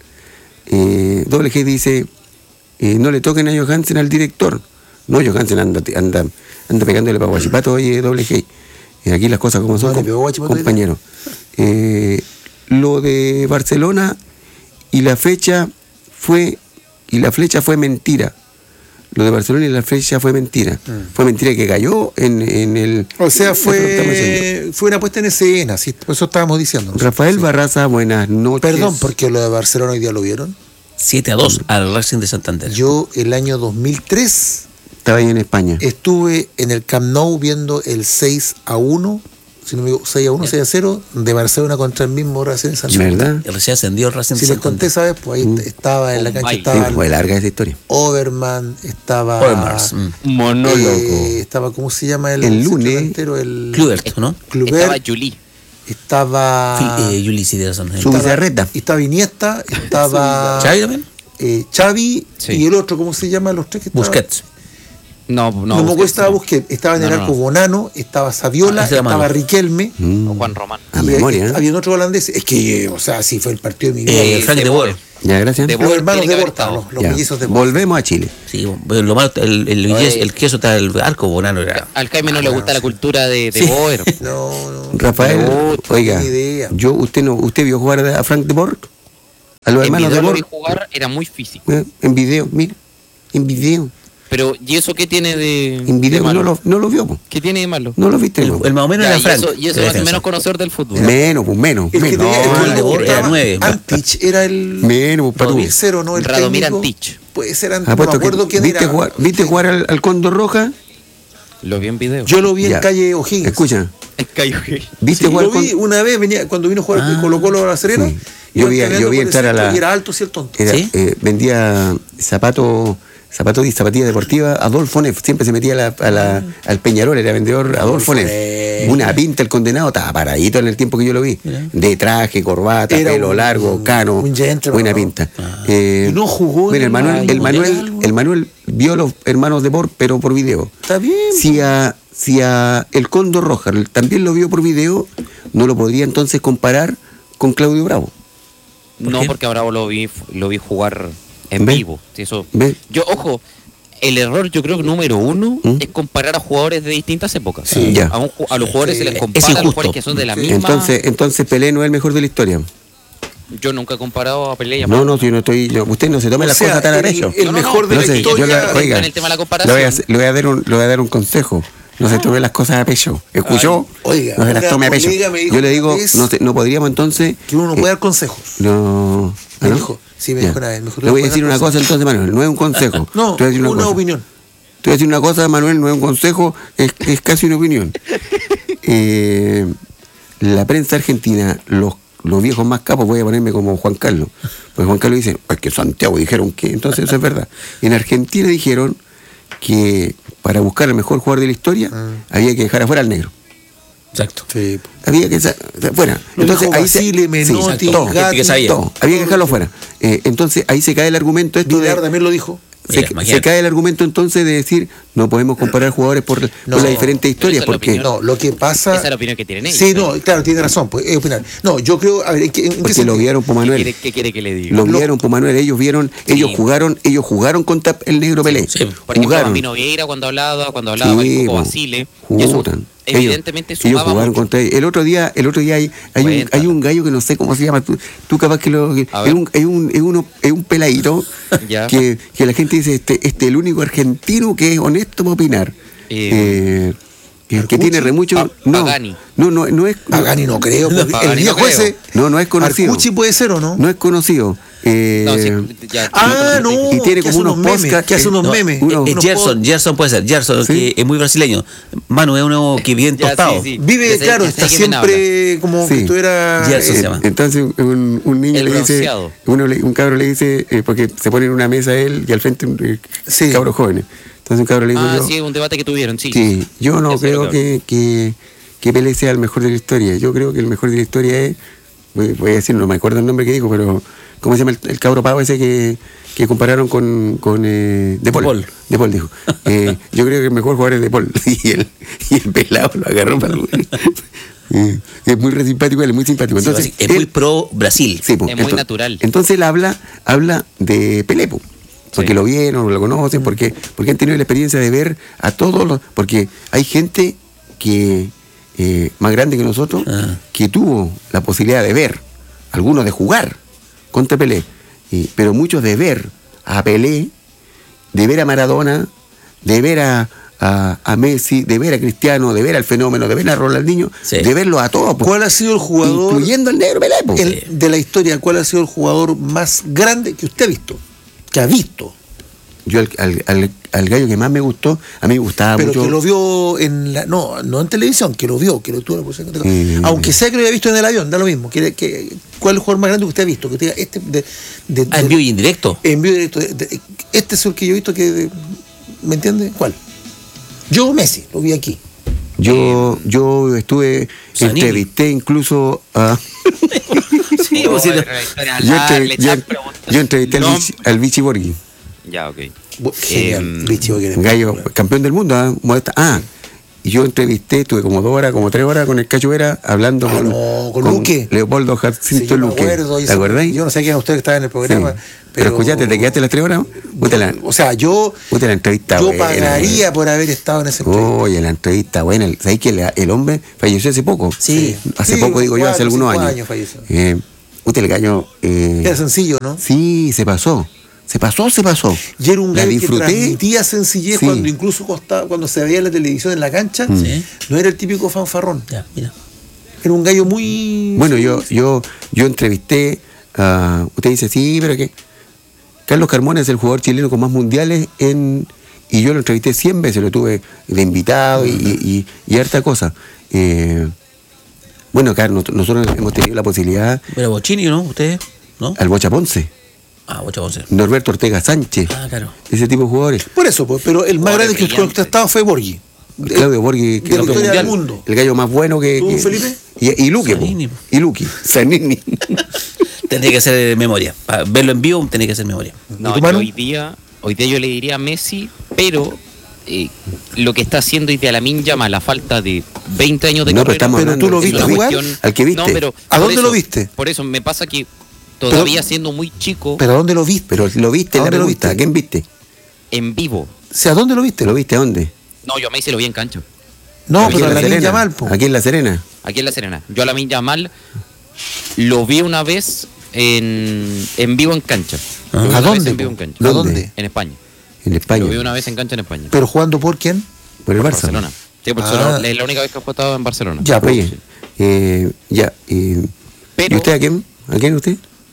Eh, Doble G dice, eh, no le toquen a Johansen al director. No, Johansen anda, anda, anda pegándole para Guachipato, oye, Doble G. Eh, aquí las cosas como son, No, le pegó com- Guachipato compañero. Eh, lo de Barcelona y la fecha fue, y la flecha fue mentira. Lo de Barcelona y la flecha fue mentira. Fue mentira que cayó en, en el... O sea, eso lo estamos diciendo. fue, fue una puesta en escena, sí, por eso estábamos diciendo. Rafael Sí. Barraza, buenas noches. Perdón, porque lo de Barcelona hoy día lo vieron. siete a dos al Racing de Santander. Yo el año dos mil tres Estaba ahí en España. estuve en el Camp Nou viendo el seis a uno, si no me equivoco, seis a uno, seis a cero, de Barcelona contra el mismo Racing de Santander. ¿Verdad? El recién ascendido el Racing de Si les Santander. conté, ¿sabes? Pues ahí estaba en la Un cancha, baile. Sí, estaba fue larga esa historia. Overman, estaba... Overmars, mm. Monólogo. eh, estaba, ¿cómo se llama el, El centro lunes. delantero? El Kluivert, ¿no? Kluivert. Estaba Juli. Estaba... Phil- eh, Juli, sí, de razón. Su estaba- Bizarreta. Estaba Iniesta, estaba... ¿Xavi también? eh, Xavi Sí. y el otro, ¿cómo se llama? Los tres que estaban. Busquets. No, no. No, me Busquets, estaba no. Busquets, estaba en el No, no, arco no. Bonano, estaba Saviola, Ah, ese era estaba Manu. Riquelme. Mm. O Juan Román. A y memoria, hay- ¿eh? había otro holandés. Es que, o sea, sí fue el partido de mi vida. Eh, Eh, Frank de de Boer. Boer. Ya, gracias. De los Boer hermanos tiene de que haber Borta, estado. los, los Ya. mellizos de Borta. Volvemos a Chile. Sí, bueno, lo malo, el, el, el, Oye. el queso está el arco Bonano era. Al Jaime no le gusta la cultura de, de Sí. Boer. No, no. Rafael, No, oiga, ni idea. yo, usted no, ¿usted vio jugar a Frank de Boer? A los En hermanos de video lo vi Boer. jugar, era muy físico. Eh, En video, mire, en video. Pero, ¿y eso qué tiene de, En de video malo? no lo, no lo vio, po. ¿Qué tiene de malo? No lo viste, El, no. el más o menos Ya, era y Frank. eso, y eso de es defensa. menos conocedor del fútbol. Menos, pues menos. El que menos. tenía No, el el de Borja era nueve. Antich era el Menos, pues, el Patu. cero, ¿no? El Radomir técnico. Antich. Puede ser Antich, no me Apuesto acuerdo que quién viste era. jugar, ¿viste jugar al, al Cóndor Roja? Lo vi en video. Yo lo vi en Ya. calle O'Higgins. Escucha, En Cayo Gil. ¿viste Sí, jugar lo vi con- una vez, venía, cuando vino a jugar Ah. Colo Colo a La Serena. Sí. iba Yo vi, caminando yo vi por el entrar a centro la. y era alto, sí, el tonto. Era, ¿Sí? eh, vendía zapatos zapatos y zapatillas deportivas. Adolfo Neff siempre se metía a la, a la- al Peñarol, era vendedor Adolfo Adolfo Neff. Neff. Una pinta el condenado, estaba paradito en el tiempo que yo lo vi. De traje, corbata, Era pelo un- largo, cano. un gentleman, buena ¿no? pinta. Eh, Y no jugó Mira, en el el Manuel, el Mundial, Manuel, ¿no? el Manuel vio a los hermanos de Por, pero por video. Está bien. Si a, si a el Cóndor Roja también lo vio por video, no lo podría entonces comparar con Claudio Bravo. No, qué? porque ahora lo vi, lo vi jugar en ¿Ve? vivo. Sí, eso. ¿Ve? Yo, ojo, el error yo creo que número uno ¿Mm? es comparar a jugadores de distintas épocas. Sí. Ya. A, un ju- a los jugadores Sí. se les Es compara a los injusto. jugadores que son de la Sí. misma. Entonces, entonces Pelé no es el mejor de la historia. Yo nunca he comparado a Pelé y a No, Maradona. no, si yo no estoy. yo- usted no se tome O las sea, cosas tan a el- pecho. el No, no, no, mejor de pero la es que yo- historia. yo la- oiga, en el tema de la le voy, a, comparación. le voy a dar un, le voy a dar un consejo. No se tome las cosas a pecho. ¿Escuchó? Oiga, no se las una tome a pecho. colega me dijo Yo le digo, una vez no, te- no podríamos entonces. Que uno no eh, puede dar consejos. No. ¿Ah, Me no? dijo, sí, me Ya. dijo una vez, me dijo, tú Le voy a no puedes decir dar una cosa consejos. entonces, Manuel. No es un consejo. No, Te voy a decir una, una, cosa. opinión. Te voy a decir una cosa, Manuel, no es un consejo, es, es casi una opinión. Eh, la prensa argentina, los, los viejos más capos, voy a ponerme como Juan Carlos, porque Juan Carlos dice, es que Santiago dijeron que, entonces eso es verdad. En Argentina dijeron que para buscar el mejor jugador de la historia había que dejar afuera al negro. Exacto. Sí. Había que sa- fuera. Lo Entonces dijo ahí se, Basile, Menotti, sí, todo, Gatti, que sabía. todo. Había que dejarlo fuera. Eh, entonces ahí se cae el argumento esto de, Vidal también lo dijo. se, Mira, se imagínate. cae el argumento entonces de decir no podemos comparar jugadores por, por No, las diferentes historias pero esa es la porque opinión. No, lo que pasa. Esa es la opinión que tienen ellos. Sí, no, claro, tiene razón, pues, es opinar. No, yo creo, a ver, ¿en qué, en qué porque sentido? lo vieron por ¿Qué Manuel quiere, qué quiere que le diga? lo Lo- vieron por Manuel ellos vieron ellos Sí. jugaron ellos jugaron contra el negro Pelé Sí. Por ejemplo, jugaron Bambino Vieira cuando hablaba, cuando hablaba Sí, Marisco po. Basile, y eso Jutan. evidentemente ellos, ellos sumaba jugaron mucho. contra el otro día el otro día hay hay un, Cuéntalo. hay un gallo que no sé cómo se llama tú, tú capaz que lo que- A es ver. un, es un es uno es un peladito Ya. que, que la gente dice este este es el único argentino que es honesto para opinar Eh, Eh, que, que Arcucci, tiene remucho Pa- no, Pagani. no no no es Pagani no creo. porque Pagani el no viejo creo. ese. no no es conocido Arcucci puede ser o no. no es conocido eh, No, sí, ya- Ah, no. y tiene que como hace unos memes, podcasts, que hace eh, unos no, memes. uno- Eh, unos Gerson, Gerson puede ser. Gerson, Sí. que es muy brasileño. Manu es uno que bien Ya, tostado. sí, sí. Vive, Ya sé- claro, ya sé está de quién siempre como Sí. que tú eras. Gerson Eh, se llama. entonces un, un niño El le dice, bronceado. uno le- un cabro le dice, eh, porque se pone en una mesa él y al frente un eh, Sí. cabros jóvenes. Entonces un cabro le dice, Ah, yo, sí, un debate que tuvieron, sí. sí, yo no Ya sé lo creo que que, que, que Pelé sea el mejor de la historia. Yo creo que el mejor de la historia es, voy, voy a decir, no me acuerdo el nombre que dijo, pero ¿cómo se llama el, el cabro pavo ese que, que compararon con, con eh, De Paul? Paul. De Paul dijo. Eh, yo creo que el mejor jugador es De Paul. Y el, y el pelado lo agarró para Eh, es muy re simpático, él es muy simpático. Entonces, Sí, es muy él- pro Brasil. sí, po, Es muy ento- natural. Entonces él habla, habla de Pelé, po, porque Sí. lo vieron, lo conocen, porque, porque han tenido la experiencia de ver a todos los. Porque hay gente que eh, más grande que nosotros Ah. que tuvo la posibilidad de ver, algunos de jugar contra Pelé, y- pero muchos de ver a Pelé, de ver a Maradona, de ver a, a, a Messi, de ver a Cristiano, de ver al fenómeno, de ver a Ronaldinho, Sí. de verlo a todos, po, ¿Cuál ha sido el jugador incluyendo el negro Pelé, po. el- de la historia? ¿Cuál ha sido el jugador más grande que usted ha visto? Que ha visto. Yo al, al, al, al gallo que más me gustó, a mí me gustaba Pero mucho. que lo vio en la. No, no en televisión, que lo vio, que lo tuvo la posibilidad de Mm. Aunque sea que lo haya visto en el avión, da lo mismo. Que, que- ¿Cuál es el jugador más grande que usted ha visto? Que usted diga, este. De, de- Ah, en de- vivo y en directo. en vivo directo. de- de- este es el que yo he visto que. de- ¿Me entiende? ¿Cuál? Yo, Messi, lo vi aquí. Yo, yo estuve, Zanini. entrevisté incluso a. Sí, Oh, pues, sí, era una historia yo, larga, entre- le yo- echan preguntas. yo entrevisté al No. Vichy, al Vichy Borghi. Ya, ok. Bu- Genial. Richie Boqueres. Gallo, campeón del mundo, ¿ah? Modesta. Ah, y yo entrevisté, tuve como dos horas, como tres horas con el Cacho Vera hablando Ah, con, no, con Luque. Leopoldo Sí, Jacinto yo me Luque. acuerdo, y ¿Te eso- acordáis? Yo no sé quién es usted que estaba en el Sí. programa. Pero, escuchaste, ¿te quedaste las tres horas? Puta la, O sea, yo, puta la entrevista yo buena, pagaría por haber estado en ese entrevista. Oye, la entrevista buena. ¿Sabéis que el, el hombre falleció hace poco? Sí. Hace Sí, poco, digo yo, hace cuatro, algunos cinco años. años falleció. Eh, puta, el gallo. Eh, Era sencillo, ¿no? sí, se pasó. Se pasó, se pasó. Y era un La gallo que disfruté. transmitía sencillez Sí. cuando incluso costaba, cuando se veía en la televisión en la cancha, Sí. no era el típico fanfarrón. Ya, mira. Era un gallo muy... Bueno, yo, yo, yo entrevisté a. Usted dice, sí, pero que. Carlos Carmona es el jugador chileno con más mundiales en. Y yo lo entrevisté cien veces, lo tuve de invitado y, y, y, y harta cosa. Eh, bueno, acá nos- nosotros hemos tenido la posibilidad Pero Bochini, ¿no? ¿Ustedes? ¿No? al Bocha Ponce, Ah, Bocha Ponce. Norberto Ortega Sánchez, Ah, claro. ese tipo de jugadores. Por eso, pues, pero el más Jugadores grande que usted brillantes. ha estado fue Borghi. Claudio Borghi, que de la campeón historia del mundial, mundo. el gallo más bueno que. ¿Tú, que- Felipe? Y, y Luque, po. Zanini. y Luque, Zanini. Tendría que ser de memoria. Para verlo en vivo, tendría que ser memoria. No, ¿Y tu yo mano? hoy día, hoy día yo le diría a Messi, pero eh, lo que está haciendo hoy día Lamine Yamal, la falta de veinte años de No, pero carrera. estamos Pero hablando tú lo de- viste es una jugar, cuestión- al que viste. No, pero ¿A por dónde eso- lo viste? Por eso me pasa que todavía siendo muy chico, ¿Pero a dónde lo viste? Pero lo viste ¿A en la dónde lo pregunta. viste? ¿A quién viste? en vivo. O sea, ¿a dónde lo viste? ¿Te lo viste a dónde? No, yo a Messi lo vi en cancha. No, Aquí pero en a La la Serena. Yamal, po. Aquí en La Serena. Aquí en La Serena. Yo a Lamine Yamal lo vi una vez en, en vivo en cancha. Lo vi ¿A una vez dónde? En vivo po? en cancha. ¿A ¿Dónde? dónde? En España. En España. Lo vi una vez en cancha en España. ¿Pero jugando por quién? Por el Por Barça. Barcelona. Sí, por Ah. Barcelona. Es la única vez que he estado en Barcelona. Ya, pues. Oye, eh, ya. eh, Pero- ¿Y usted a quién? ¿A quién usted?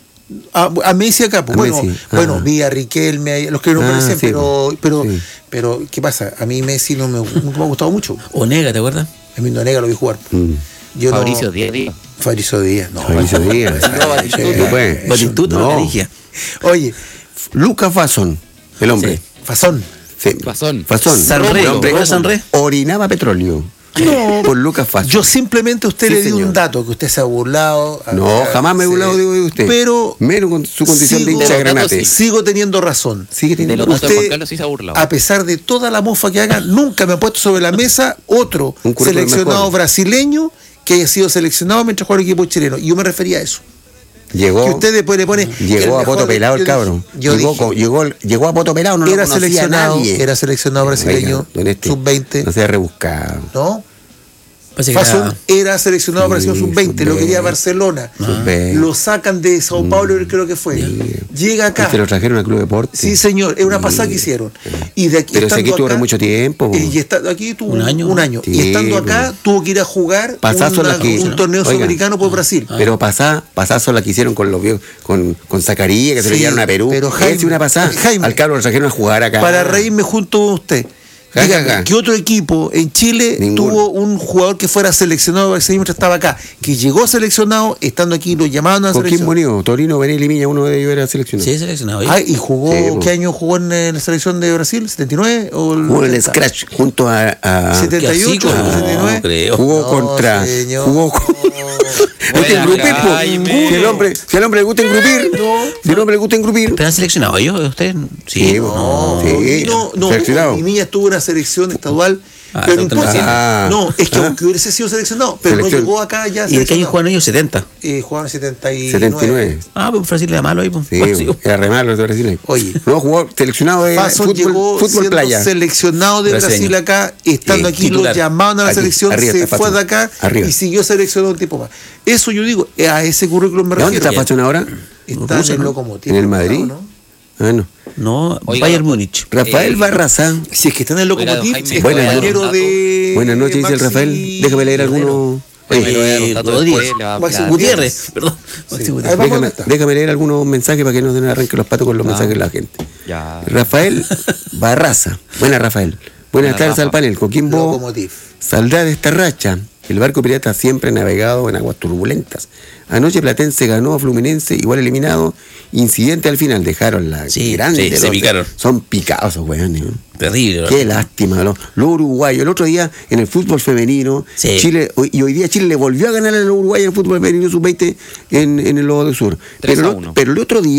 A, a Messi acá, pues. A Bueno, Messi, ah. bueno, vi a Riquelme, a los que no Ah, conocen, sí, pero, pues. pero, Sí. pero, ¿qué pasa? A mí Messi no me, nunca me ha gustado mucho. Onega, ¿te acuerdas? A mí Nega lo vi jugar. Mm. Yo no- Fabricio Díaz Díaz. Fabricio Díaz, no. Fabricio Díaz. No, Batistuta. No puede. Batistuta, No. no. Carigia. Oye, Lucas Fasson, el hombre. Sí. Fazón. Sí. Fasón. Fasson. Sanré, El hombre ¿no? Sanré. orinaba petróleo. No. Por Lucas Fasson. Yo simplemente a usted Sí, le di señor. un dato que usted se ha burlado. No, ah, jamás me he sí. burlado de usted. Pero Menos con su condición de sigo- hincha de los datos, granate. sí. sigo teniendo razón. Sigue De teniendo los datos de Usted- Juan Carlos sí se ha burlado. A pesar de toda la mofa que haga, nunca me ha puesto sobre la mesa otro Un currículum seleccionado mejor. brasileño que haya sido seleccionado mientras jugaba el equipo chileno. Y yo me refería a eso. Llegó. Que usted después le pone. que el Llegó a mejor- poto pelado el yo cabrón. dije- yo llegó, dije, con- llegó, llegó a poto pelado, no lo era conocía seleccionado, nadie. era seleccionado brasileño, Oiga, don este, sub veinte, No sea rebuscado. ¿no? Parece que Fasson era- era seleccionado Sí, brasileño sub veinte, lo sub quería veinte. Barcelona. Sub veinte. Lo sacan de Sao Paulo, creo que fue. Llega acá. Se lo trajeron al Club Deporte. Sí, señor, es una pasada que hicieron. Y de aquí, Pero si estando aquí tuvo acá, mucho tiempo. eh, y está, aquí tuvo Un año. Un año. Sí, y estando acá, pues. tuvo que ir a jugar Pasazo una- la que- un torneo Oiga. sudamericano por Brasil. Pero pasá, pasazo la que hicieron con los viejos, con, con Zacarías, que se lo Sí, llevaron a Perú. pero Jaime- Esa es una pasada. Jaime, Al cabro lo trajeron a jugar acá. Para reírme junto a usted. Ja, ja, Dígame, ja. ¿qué otro equipo en Chile Ninguno. tuvo un jugador que fuera seleccionado brasileño mientras estaba acá? Que llegó seleccionado, estando aquí, lo llamaban a la Coquín selección. Bonito, Torino, Benel y Miña, uno de ellos era seleccionado. Sí, seleccionado. ¿eh? Ah, ¿y jugó, Sí, po. qué año jugó en eh, la selección de Brasil? ¿setenta y nueve? ¿O el Jugó en el setenta? Scratch junto a. a- setenta y ocho, Qué así, setenta y nueve. no creo. jugó No, contra. señor. Jugó con. Este Buena, engrupir, po. Jaime. Si al hombre, si al hombre le gusta engrupir, si al hombre le gusta engrupir. ¿Pero han seleccionado ellos? ¿Usted? Sí, Sí. no. No, Sí, no, no, seleccionado. mi niña estuvo en una selección estadual, Ah, pero no entonces importa. sí. Ah. No, es que Ah. aunque hubiese sido seleccionado, pero Selección. no llegó acá ya ¿Y de qué año seleccionado. jugaron ellos? setenta. Eh, jugaron en setenta y nueve. setenta y nueve. Ah, pues Brasil era malo ahí. Pues. Sí, Pues, sí. era re malo de Brasil. Oye. No, jugó seleccionado de Fasson fútbol, llegó fútbol siendo playa. seleccionado de Brasileño. Brasil acá, estando Sí, aquí titular. lo llamaban a la Aquí, selección, arriba se está fue Fasson. de acá Arriba. y siguió seleccionado un tiempo más. Eso yo digo, a ese currículum me ¿De dónde refiero. está Fasson ahora? Está Rusia, en el ¿no? Lokomotiv. ¿En el Madrid? ¿no? Ah, no. No, Oiga, Bayern Múnich. Rafael Eh, Barraza. Si es que está en el Oiga, don Lokomotiv, Jaime, es buenas compañero noches. de. Buenas noches, dice el Maxi Rafael. Déjame leer algunos. Me lo voy a Oye, dar un dato Rodríguez. después, le va a Maxi hablar. Gutiérrez, perdón. Maxi Sí. Gutiérrez. Ahí vamos déjame, a estar. déjame leer algunos mensajes para que no den arranque los patos con los mensajes de la gente. Ya. Rafael Barraza. Buena, Rafael. Buenas Buena, tardes Rafa. al panel. Coquimbo Lokomotiv. saldrá de esta racha. El barco pirata siempre ha navegado en aguas turbulentas. Anoche Platense ganó a Fluminense, igual eliminado. Incidente al final, dejaron la Sí, grande. sí, se los- picaron. Son picados esos weones. ¿no? Terrible. ¿no? Qué lástima, los lo uruguayos. El otro día en el fútbol femenino, Sí. Chile, hoy- y hoy día Chile le volvió a ganar a los uruguayos en el fútbol femenino sub veinte en, en el Lobo del Sur. tres Pero, a el- uno. pero el otro día,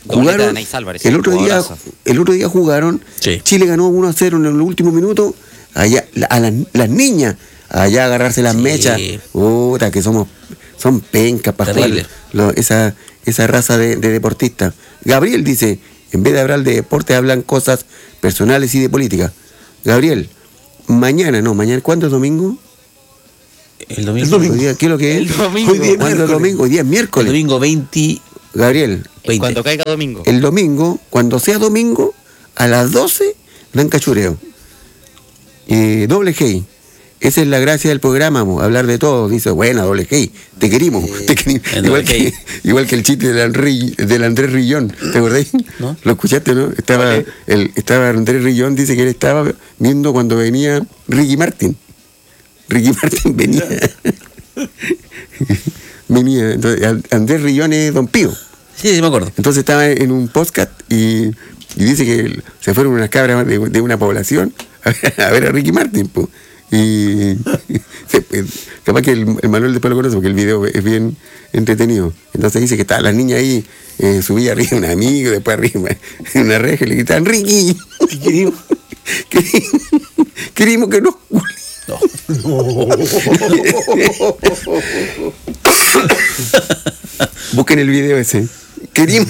Doblete de jugaron Anaís Álvarez, el otro día, jugadoraza. el otro día jugaron, Sí. Chile ganó uno a cero en el último minuto, allá la- a las, las niñas, allá a agarrarse las Sí. mechas, puta, que somos, son pencas para jugar Terrible. lo- esa, esa raza de, de deportistas. Gabriel dice, en vez de hablar de deporte, hablan cosas personales y de política. Gabriel, mañana, no, mañana, ¿cuándo es domingo? El domingo. El domingo. Hoy día, ¿qué es lo que es? El domingo. Hoy día es ¿Cuándo es miércoles. domingo? Hoy día es El miércoles. domingo veinte. Gabriel, veinte. Cuando caiga domingo. el domingo, cuando sea domingo, a las doce, dan cachureo. Eh, doble G. Esa es la gracia del programa, mo, hablar de todo. Dice, buena, doble G, te querimos. te querimos. el Igual, doble que, igual que el chiste del, André, del Andrés Rillón, ¿te acordás? ¿No? ¿Lo escuchaste, no? Estaba, el, estaba Andrés Rillón, dice que él estaba viendo cuando venía Ricky Martin. Ricky Martin venía. venía. Entonces, An- Andrés Rillón es Don Pío. Sí, sí, me acuerdo. Entonces estaba en un podcast y, y dice que se fueron unas cabras de, de una población a ver a, ver a Ricky Martin. Po. Y se- capaz que el, el Manuel después lo conoce porque el video es bien entretenido. Entonces dice que estaban las niñas ahí, eh, subía arriba un amigo, después arriba en una reja y le gritaban, Ricky, querimos, querimos, querimos que no. Busquen el video ese. Querimos.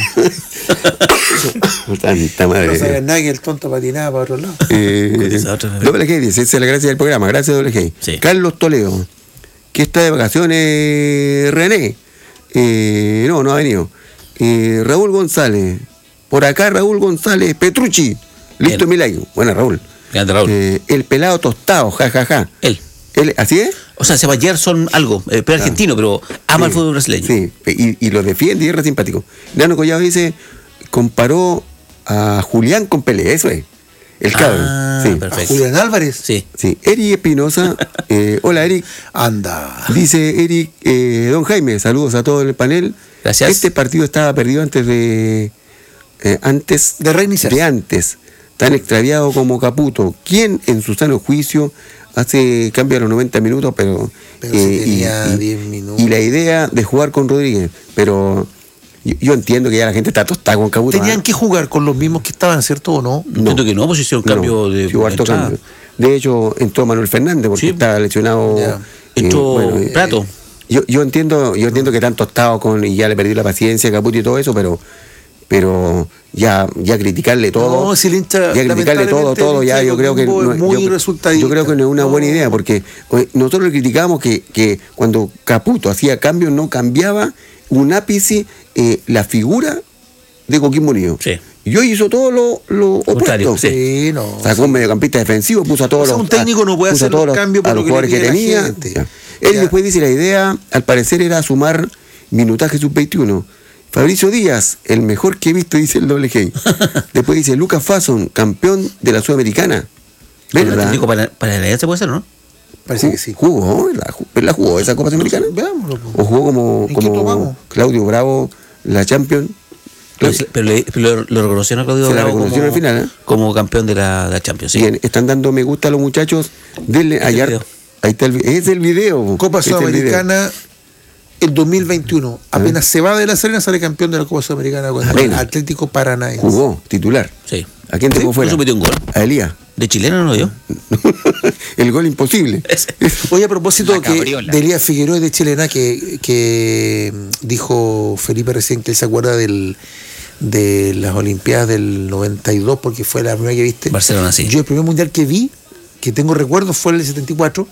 Tanta madre. No sabía nada que el tonto patinaba para otro lado. Eh, Con esa otra- doble G dice, esa es la gracia del programa, gracias doble G. Sí. Carlos Toledo, que está de vacaciones, René. Eh, no, no ha venido. Eh, Raúl González, por acá Raúl González, Petrucci, listo Bien. Milagro. Bueno, Raúl. Grande Raúl. Eh, el pelado tostado, jajaja. Ja, ja. Él. Él, ¿así es? O sea, se llama Gerson algo, eh, pero argentino, pero ama el fútbol brasileño. Sí, y, y lo defiende y es re simpático. Nano Collado dice, comparó a Julián con Pelé, eso es. El cabrón. Ah, sí. ¿A perfecto. Julián Álvarez? Sí. Sí. Eric Espinosa, eh, hola Eric, Anda. dice Eric, eh, don Jaime, saludos a todo el panel. Gracias. Este partido estaba perdido antes de... eh, antes De reiniciar. de antes, tan extraviado como Caputo. ¿Quién en su sano juicio hace cambio a los noventa minutos, pero... Pero si tenía diez minutos. Y la idea de jugar con Rodríguez, pero yo, yo entiendo que ya la gente está tostada con Caputo. Tenían ¿ah? que jugar con los mismos que estaban, ¿cierto o no? No. Entiendo que no, pues hicieron cambio No, de, sí hubo harto de entrada. cambio. De hecho, entró Manuel Fernández porque Sí. estaba lesionado. Ya. Entró Prato. Yo, yo entiendo, yo entiendo que están tostados con y ya le perdió la paciencia a Caputo y todo eso, pero pero ya ya criticarle todo. No, si el hincha, ya criticarle todo, lamentablemente, todo, el ya hincha yo de creo que Coquimbo es no, muy yo, resultadista. yo creo que no es una buena No. idea porque oye, nosotros le criticamos que, que cuando Caputo hacía cambios no cambiaba un ápice eh, la figura de Coquimbo Unido. Sí. Y hoy hizo todo lo, lo Contrario, opuesto. Sí, no. Sacó un mediocampista defensivo, puso a todos O sea, los. un técnico no puede puso a hacer todos los cambios por a lo los que le jugadores que pide la tenía. gente. Ya. Él Ya. después dice la idea, al parecer, era sumar minutaje sub veintiuno. Fabricio Díaz, el mejor que he visto, dice el doble G. Después dice Lucas Fasson, campeón de la Sudamericana. ¿El ¿Verdad? Atlético para, para la se puede ser, no? Parece Ju- que sí. Jugó, ¿verdad? Ju- ¿verdad? ¿Jugó esa Copa Sudamericana? Veámoslo. po. ¿O jugó como, ¿En qué como tomamos? Claudio Bravo, la Champions? Pero, pero le- pero lo, lo reconocieron a Claudio Se la Bravo reconocieron como, al final, ¿eh? como campeón de la, de la Champions. Sí. Bien, están dando me gusta a los muchachos. Denle Este allá. video. Ahí está el video. Es el video. Copa Es el video. Sudamericana el dos mil veintiuno. Apenas se va de la Serena, sale campeón de la Copa Sudamericana con el Apenas. Atlético Paranaense. Jugó, titular. Sí. ¿A quién te Sí, fue fuera? puso, metió un gol. A Elías. De chileno no lo dio. El gol imposible. Oye, a propósito La que cabriola. de Elías Figueroa y de Chilena, que, que mm, dijo Felipe recién que él se acuerda del, de las Olimpiadas del noventa y dos, porque fue la primera que viste. Barcelona, sí. Yo el primer mundial que vi, que tengo recuerdos, fue el del setenta y cuatro.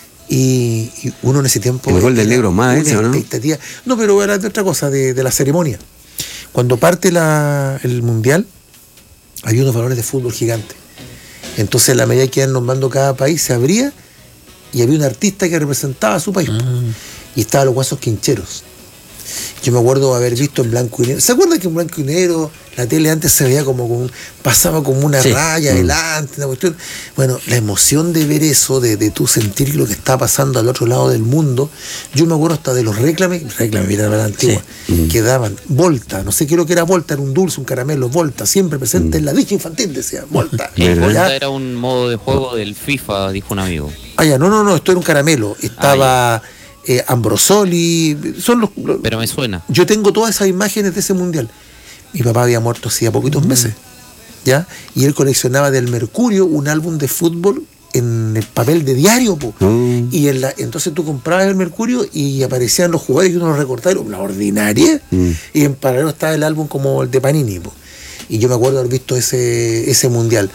Y, y uno en ese tiempo. El gol del era negro más una ese, ¿o no? expectativa. No, pero era de otra cosa, de, de la ceremonia. Cuando parte la, el mundial, había unos balones de fútbol gigantes. Entonces, a la medida que iban nombrando cada país, se abría y había un artista que representaba a su país. Y estaban los guasos quincheros. Yo me acuerdo haber visto en blanco y negro. ¿Se acuerdan que en blanco y negro la tele antes se veía como con, pasaba como una Sí. raya adelante, una cuestión? Bueno, la emoción de ver eso, de, de tú sentir lo que está pasando al otro lado del mundo. Yo me acuerdo hasta de los reclames, reclames, mira la antigua, que daban Volta, no sé qué es lo que era Volta, era un dulce, un caramelo, Volta, siempre presente en la dicha infantil, decía Volta. El ¿Verdad? Volta era un modo de juego del FIFA, dijo un amigo. Ah, ya, no, no, no, esto era un caramelo. Estaba eh, Ambrosoli, son los, los- Pero me suena. Yo tengo todas esas imágenes de ese mundial. Mi papá había muerto hacía poquitos meses, ¿ya? Y él coleccionaba del Mercurio un álbum de fútbol en el papel de diario, po. Mm. Y en la, entonces tú comprabas el Mercurio y aparecían los jugadores y uno los recortaba, una ordinaria, Mm. y en paralelo estaba el álbum como el de Panini, po. Y yo me acuerdo haber visto ese, ese mundial.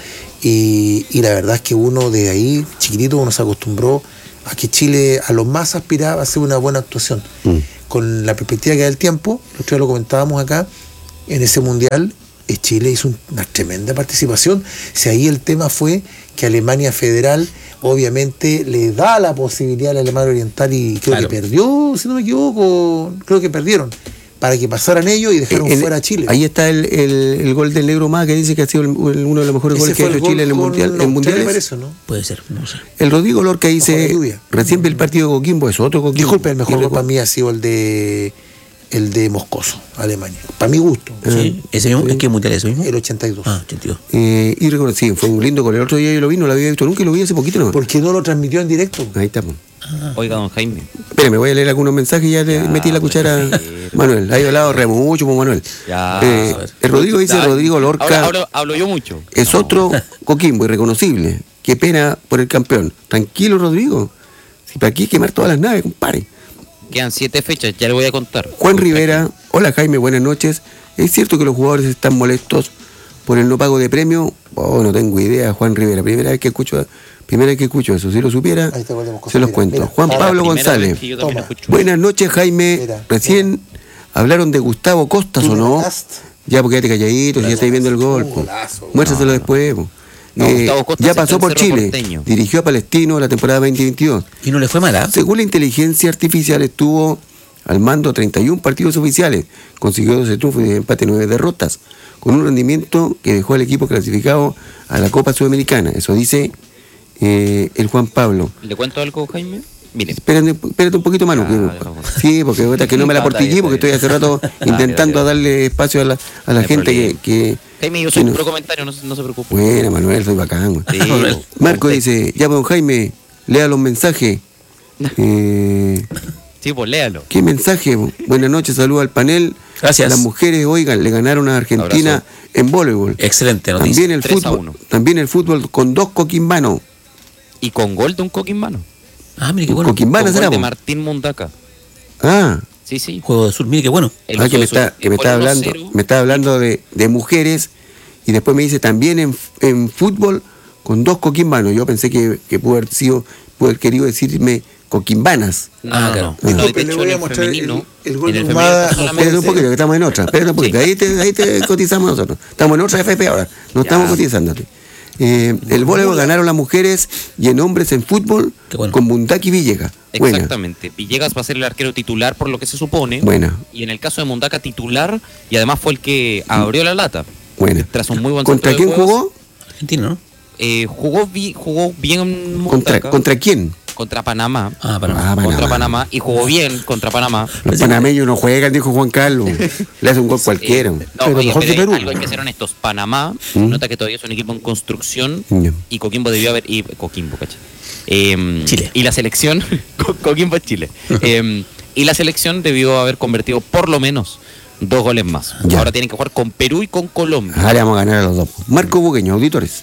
Y, y la verdad es que uno de ahí, chiquitito, uno se acostumbró a que Chile a lo más aspiraba a hacer una buena actuación. Mm. Con la perspectiva que da el tiempo, nosotros lo comentábamos acá, en ese mundial eh, Chile hizo una tremenda participación. Si ahí el tema fue que Alemania Federal obviamente le da la posibilidad a la Alemania Oriental y creo Claro. que perdió, si no me equivoco, creo que perdieron, para que pasaran ellos y dejaron El- fuera a Chile. Ahí está el, el, el gol del negro más que dice que ha sido el- el- uno de los mejores Ese goles que fue ha el hecho gol Chile en el con mundial, los en mundiales. tres, parece, ¿no? Puede ser, no sé. El Rodrigo Lorca Ojo dice, la lluvia. recién vi el partido de Coquimbo, es otro Coquimbo. Disculpe, el mejor Y gol recu- para mí ha sido el de el de Moscoso, Alemania. Para mi gusto, Sí, ese mismo, ¿en qué mundial es eso mismo? el ochenta y dos. Ah, ochenta y dos. Eh, y recuerdo, sí, fue un lindo gol. El otro día yo lo vi, no lo había visto nunca y lo vi hace poquito. ¿No? ¿Por qué no lo transmitió en directo? Ahí está. Pues. Oiga, don Jaime. Espérame, voy a leer algunos mensajes y ya le Ya, metí la cuchara a pero- Manuel. Ahí hablado re mucho con Manuel. Ya. Eh, el Rodrigo dice, Ya, Rodrigo Lorca Ahora, ahora hablo yo mucho. es No. otro Coquimbo irreconocible. Qué pena por el campeón. Tranquilo, Rodrigo. Si para aquí hay que quemar todas las naves, compadre. Quedan siete fechas, ya le voy a contar. Juan Rivera, hola Jaime, buenas noches. ¿Es cierto que los jugadores están molestos por el no pago de premio? Oh, no tengo idea, Juan Rivera. Primera vez que escucho, primera vez que escucho eso. Si lo supiera, Ahí te volvemos con- se los mira, cuento. mira. Juan Ahora, Pablo Primera González. vez que yo también Toma. escucho. Buenas noches, Jaime. Mira, Recién hablaron de Gustavo Costas, Tú ¿o no? ganaste. Ya, porque quédate calladito, si ya estáis viendo el gol. Un po. golazo. Muéstraselo No, no. después. po. No, Eh, Gustavo Costas ya está pasó en por Cerro Chile. Porteño. Dirigió a Palestino la temporada veinte veintidós. Y no le fue mala. Según la inteligencia artificial, estuvo al mando treinta y uno partidos oficiales, consiguió doce triunfos y diez empates, nueve derrotas, con un rendimiento que dejó al equipo clasificado a la Copa Sudamericana. Eso dice eh, el Juan Pablo. ¿Le cuento algo, Jaime? Mire, Espérate, espérate un poquito, Manu. Ah, que- déjame. sí, porque ahorita que no me la Ah, está portillé, bien, porque está estoy hace bien. rato Ah, intentando bien, bien. darle espacio a la, a la No hay gente que, problema. que... Jaime, yo que soy un no- pro comentario, no, se- no se preocupe. Buena, Manuel, soy bacán. güey. Sí, Manuel. Marco usted- dice, ya, don Jaime, lea los mensajes. Eh, Sí, pues léalo. ¿Qué mensaje? Buenas noches, saludos al panel. Gracias. Las mujeres, oigan, le ganaron a Argentina Abrazo. en voleibol. Excelente noticia. También el tres a fútbol, uno. también el fútbol con dos coquimbanos. Y con gol de un coquimbano. Ah, mire qué bueno. Coquimbana Con será. gol de po? Martín Mundaca. Ah, Sí, sí. Juego de Sur, mire qué bueno. El ah, que me uso de está, su- que me por está uno hablando, cero. me está hablando de, de mujeres y después me dice también en, en fútbol con dos coquimbanos. Yo pensé que, que pudo haber sido, pudo haber querido decirme coquimbanas. No, Ah, no, claro. no. No, de Disculpe, le hecho, voy en a el mostrar el- femenino, el gol en el de femenino Humada. está solamente- Espérate un poquito, que estamos en otra. Espérate un poquito, ahí te, ahí te cotizamos nosotros. Estamos en otra F P ahora, no Ya. estamos cotizándote. Eh, el voleibol ganaron las mujeres y en hombres en fútbol Qué bueno. con Mundaki Villegas. Buena, Exactamente. Villegas va a ser el arquero titular por lo que se supone. buena, Y en el caso de Mundaca titular, y además fue el que abrió la lata. buena. Tras un muy buen ¿Contra centro de quién juegos, jugó? Argentino, ¿no? Eh, jugó, bi- jugó bien ¿Contra, Mundaca ¿Contra quién? contra Panamá. Ah, para Ah, Contra Panamá. Panamá. Y jugó bien contra Panamá. Los panameños no juegan, dijo Juan Carlos. Le hace un gol cualquiera. Eh, no, Pero oye, mejor pero que hay Perú. algo hay que ser honestos. Panamá, ¿Mm? nota que todavía es un equipo en construcción Ya. y Coquimbo debió haber. Y, Coquimbo, cacha. Eh, Chile. Y la selección. Co- Coquimbo es Chile. Eh, y la selección debió haber convertido por lo menos dos goles más. Ya. Ahora tienen que jugar con Perú y con Colombia. Ahora le vamos a ganar a los dos. Marco Buqueño, auditores.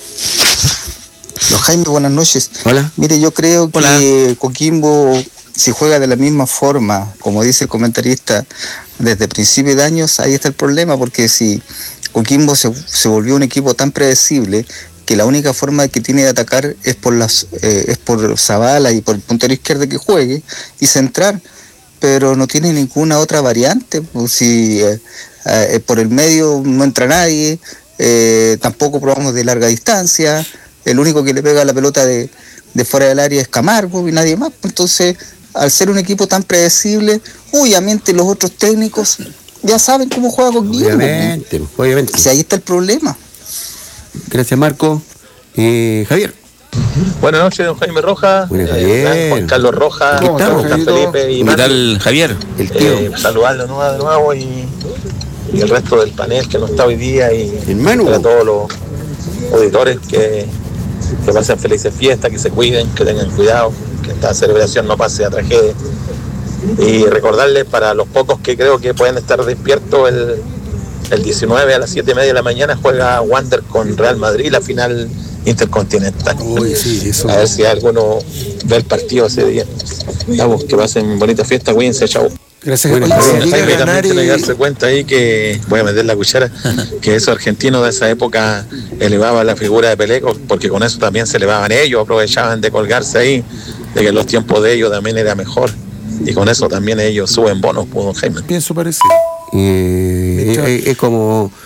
Don Jaime, buenas noches. Hola. Mire, yo creo que Hola. Coquimbo, si juega de la misma forma, como dice el comentarista, desde principio de años, ahí está el problema, porque si Coquimbo se, se volvió un equipo tan predecible que la única forma que tiene de atacar es por las eh, es por Zavala y por el puntero izquierdo que juegue y centrar, pero no tiene ninguna otra variante. Pues si eh, eh, por el medio no entra nadie, eh, tampoco probamos de larga distancia. El único que le pega la pelota de, de fuera del área es Camargo y nadie más. Entonces, al ser un equipo tan predecible, obviamente los otros técnicos ya saben cómo juega Coquimbo. Obviamente, obviamente. Si ahí está el problema. Gracias, Marco. Eh, Javier. Buenas noches, don Jaime Rojas, Buenas, eh, Javier. Juan Carlos Rojas, ¿Cómo estamos, Juan Javierito? Felipe y ¿Qué Marco. tal, Javier? El tío. Eh, saludarlo de nuevo, de nuevo y, y el resto del panel que no está hoy día y Hermano. a todos los auditores que, que pasen felices fiestas, que se cuiden, que tengan cuidado, que esta celebración no pase a tragedia. Y recordarles para los pocos que creo que pueden estar despiertos el, el diecinueve a las siete y media de la mañana juega Wander con Real Madrid, la final intercontinental. Uy, sí, eso. A ver si alguno ve el partido ese día. Vamos, que pasen bonita fiesta, cuídense, chau. Gracias. Bueno, Oye, está si bien. llega a Jaime ganar, también tiene que eh, darse cuenta ahí que, voy a meter la cuchara, que esos argentinos de esa época elevaban la figura de Pelé, porque con eso también se elevaban ellos, aprovechaban de colgarse ahí, de que los tiempos de ellos también era mejor, y con eso también ellos suben bonos, pues, don Jaime. pienso parecido. Eh, Mientras- es, es como